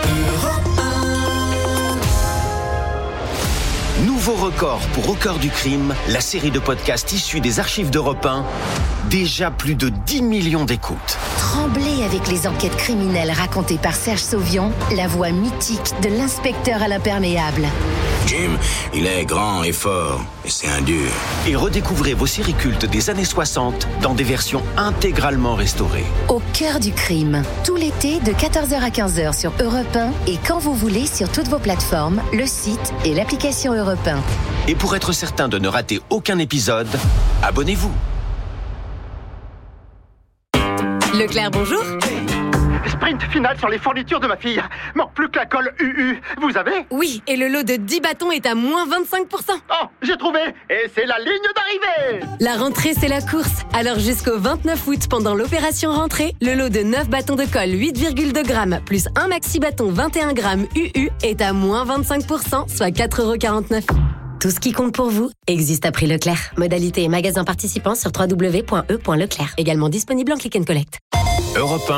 Nouveau record pour Au cœur du crime, la série de podcasts issue des archives d'Europe un. Déjà plus de dix millions d'écoutes. Tremblez avec les enquêtes criminelles racontées par Serge Sauvion, la voix mythique de l'inspecteur à l'imperméable. Jim, il est grand et fort, et c'est un dur. Et redécouvrez vos séries cultes des années soixante dans des versions intégralement restaurées. Au cœur du crime, tout l'été de quatorze heures à quinze heures sur Europe un et quand vous voulez sur toutes vos plateformes, le site et l'application Europe un. Et pour être certain de ne rater aucun épisode, abonnez-vous. Leclerc, bonjour. Sprint final sur les fournitures de ma fille. Manque plus que la colle U U. Vous avez ? Oui, et le lot de dix bâtons est à moins vingt-cinq pour cent. Oh, j'ai trouvé. Et c'est la ligne d'arrivée. La rentrée, c'est la course. Alors jusqu'au vingt-neuf août, pendant l'opération rentrée, le lot de neuf bâtons de colle huit virgule deux grammes plus un maxi bâton vingt et un grammes U U est à moins vingt-cinq pour cent, soit quatre euros quarante-neuf. Tout ce qui compte pour vous existe à prix Leclerc. Modalité et magasin participants sur w w w point e point leclerc. Également disponible en click and collect. Europe un.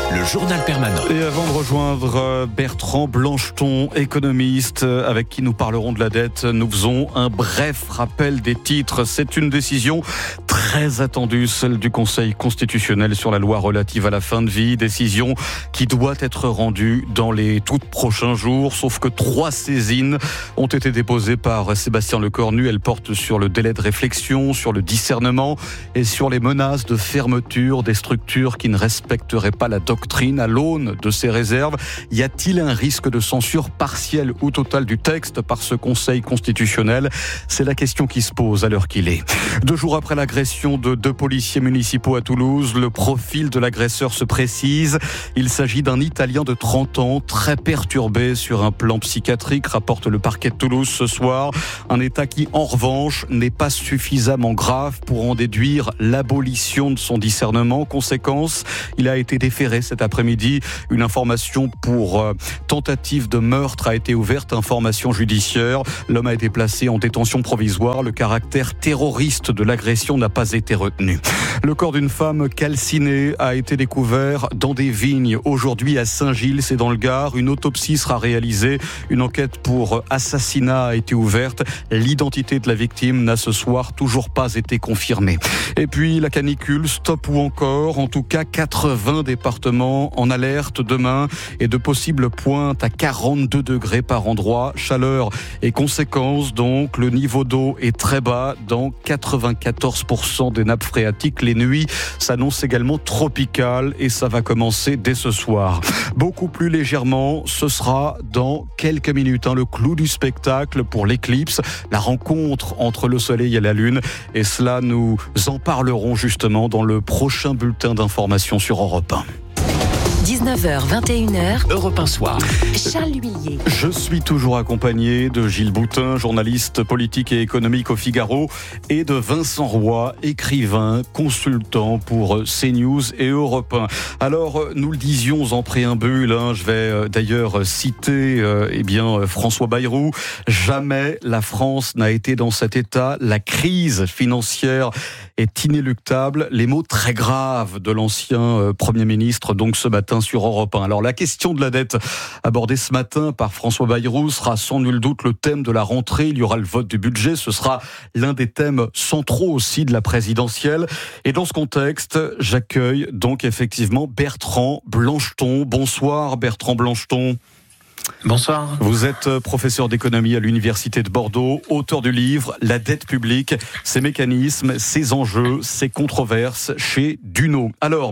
le journal permanent. Et avant de rejoindre Bertrand Blancheton, économiste, avec qui nous parlerons de la dette, nous faisons un bref rappel des titres. C'est une décision très attendue, celle du Conseil constitutionnel sur la loi relative à la fin de vie. Décision qui doit être rendue dans les tout prochains jours, sauf que trois saisines ont été déposées par Sébastien Lecornu. Elles portent sur le délai de réflexion, sur le discernement et sur les menaces de fermeture des structures qui ne respecteraient pas la doctrine. À l'aune de ces réserves, y a-t-il un risque de censure partielle ou totale du texte par ce Conseil constitutionnel ? C'est la question qui se pose à l'heure qu'il est. Deux jours après l'agression de deux policiers municipaux à Toulouse, le profil de l'agresseur se précise. Il s'agit d'un Italien de trente ans, très perturbé sur un plan psychiatrique, rapporte le parquet de Toulouse ce soir. Un état qui, en revanche, n'est pas suffisamment grave pour en déduire l'abolition de son discernement. Conséquence, il a été déféré cet après-midi. Une information pour euh, tentative de meurtre a été ouverte, information judiciaire. L'homme a été placé en détention provisoire. Le caractère terroriste de l'agression n'a pas été retenu. Le corps d'une femme calcinée a été découvert dans des vignes aujourd'hui à Saint-Gilles, c'est dans le Gard. Une autopsie sera réalisée. Une enquête pour assassinat a été ouverte. L'identité de la victime n'a ce soir toujours pas été confirmée. Et puis la canicule, stop ou encore, en tout cas quatre-vingts départements en alerte demain et de possibles pointes à quarante-deux degrés par endroit. Chaleur et conséquences donc, le niveau d'eau est très bas dans quatre-vingt-quatorze pour cent des nappes phréatiques. Les nuits s'annoncent également tropicales et ça va commencer dès ce soir. Beaucoup plus légèrement, ce sera dans quelques minutes, hein, le clou du spectacle pour l'éclipse, la rencontre entre le soleil et la lune. Et cela, nous en parlerons justement dans le prochain bulletin d'information sur Europe un. dix-neuf heures vingt et une heures, Europe un soir. Charles Huillier. Je suis toujours accompagné de Gilles Boutin, journaliste politique et économique au Figaro, et de Vincent Roy, écrivain, consultant pour CNews et Europe un. Alors, nous le disions en préambule, hein, je vais d'ailleurs citer euh, eh bien, François Bayrou. Jamais la France n'a été dans cet état. La crise financière est inéluctable. Les mots très graves de l'ancien euh, Premier ministre, donc ce matin sur Europe un. Alors la question de la dette abordée ce matin par François Bayrou sera sans nul doute le thème de la rentrée. Il y aura le vote du budget. Ce sera l'un des thèmes centraux aussi de la présidentielle. Et dans ce contexte, j'accueille donc effectivement Bertrand Blancheton. Bonsoir Bertrand Blancheton. Bonsoir. Vous êtes professeur d'économie à l'Université de Bordeaux, auteur du livre « La dette publique, ses mécanismes, ses enjeux, ses controverses » chez Duno. Alors,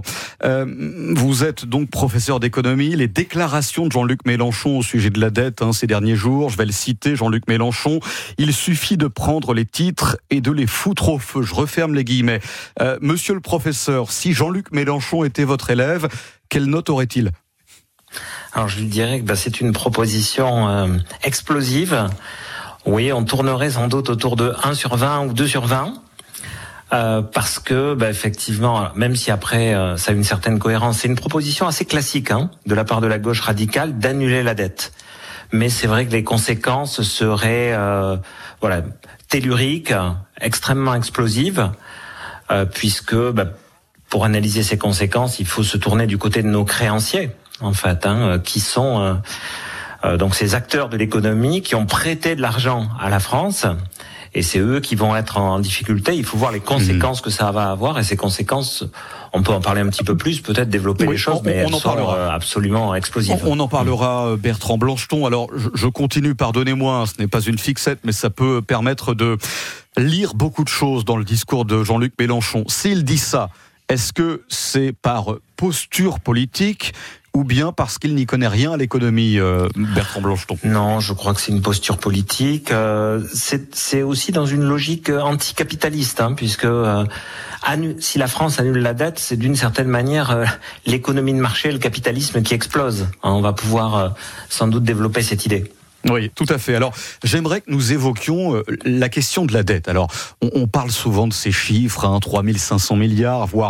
euh, vous êtes donc professeur d'économie. Les déclarations de Jean-Luc Mélenchon au sujet de la dette hein, ces derniers jours, je vais le citer, Jean-Luc Mélenchon, il suffit de prendre les titres et de les foutre au feu. Je referme les guillemets. Euh, monsieur le professeur, si Jean-Luc Mélenchon était votre élève, quelle note aurait-il ? Alors je lui dirais que bah, c'est une proposition euh, explosive. Oui, on tournerait sans doute autour de un sur vingt ou deux sur vingt. Euh, parce que, bah, effectivement, même si après euh, ça a une certaine cohérence, c'est une proposition assez classique hein, de la part de la gauche radicale d'annuler la dette. Mais c'est vrai que les conséquences seraient euh, voilà, telluriques, extrêmement explosives, euh, puisque bah, pour analyser ces conséquences, il faut se tourner du côté de nos créanciers. En fait, hein, qui sont euh, euh, donc ces acteurs de l'économie qui ont prêté de l'argent à la France, et c'est eux qui vont être en difficulté. Il faut voir les conséquences mmh. que ça va avoir, et ces conséquences, on peut en parler un petit peu plus, peut-être développer oui, les choses, on, mais on elles en sont parlera. absolument explosives. On, on en parlera, Bertrand Blancheton. Alors, je, je continue, pardonnez-moi, hein, ce n'est pas une fixette, mais ça peut permettre de lire beaucoup de choses dans le discours de Jean-Luc Mélenchon. S'il dit ça, est-ce que c'est par posture politique ou bien parce qu'il n'y connaît rien à l'économie, euh, Bertrand Blancheton? Non, je crois que c'est une posture politique. Euh, c'est, c'est aussi dans une logique anticapitaliste, hein, puisque euh, annu- si la France annule la dette, c'est d'une certaine manière euh, l'économie de marché, le capitalisme qui explose. Hein, on va pouvoir euh, sans doute développer cette idée. Oui, tout à fait. Alors, j'aimerais que nous évoquions euh, la question de la dette. Alors, on, on parle souvent de ces chiffres, hein, trois mille cinq cents milliards, voire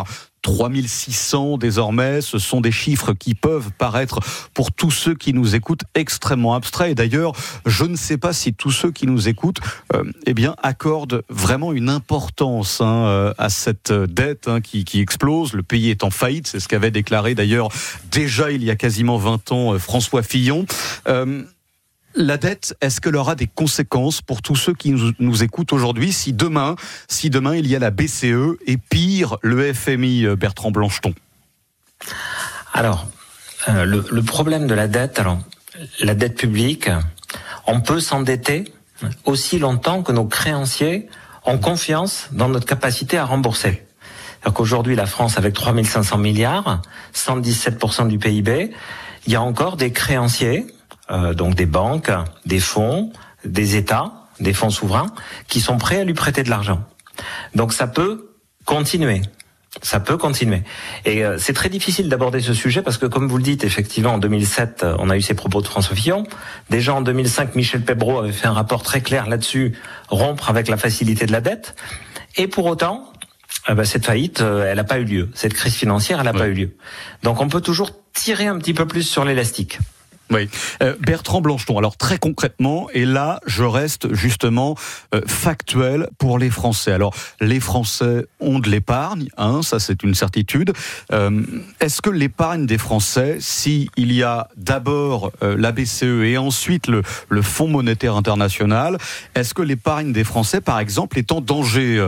trois mille six cents désormais, ce sont des chiffres qui peuvent paraître pour tous ceux qui nous écoutent extrêmement abstraits. Et d'ailleurs, je ne sais pas si tous ceux qui nous écoutent euh, eh bien, accordent vraiment une importance hein, à cette dette hein, qui, qui explose. Le pays est en faillite, c'est ce qu'avait déclaré d'ailleurs déjà il y a quasiment vingt ans François Fillon. Euh, La dette, est-ce qu'elle aura des conséquences pour tous ceux qui nous, nous écoutent aujourd'hui si demain, si demain il y a la B C E et pire le F M I, Bertrand Blancheton? Alors, euh, le, le problème de la dette, alors la dette publique, on peut s'endetter aussi longtemps que nos créanciers ont confiance dans notre capacité à rembourser. C'est-à-dire qu'aujourd'hui, la France, avec trois mille cinq cents milliards, cent dix-sept pour cent du P I B, il y a encore des créanciers, euh, donc des banques, des fonds, des États, des fonds souverains, qui sont prêts à lui prêter de l'argent. Donc ça peut continuer. Ça peut continuer. Et euh, c'est très difficile d'aborder ce sujet parce que, comme vous le dites, effectivement, en deux mille sept, on a eu ces propos de François Fillon. Déjà en deux mille cinq, Michel Pebro avait fait un rapport très clair là-dessus, rompre avec la facilité de la dette. Et pour autant, euh, bah, cette faillite, euh, elle n'a pas eu lieu. Cette crise financière, elle n'a ouais. pas eu lieu. Donc on peut toujours tirer un petit peu plus sur l'élastique. Oui. Euh, Bertrand Blancheton, alors très concrètement, et là je reste justement euh, factuel pour les Français. Alors les Français ont de l'épargne, hein, ça c'est une certitude. Euh, est-ce que l'épargne des Français, si il y a d'abord euh, la B C E et ensuite le, le Fonds monétaire international, est-ce que l'épargne des Français par exemple est en danger ?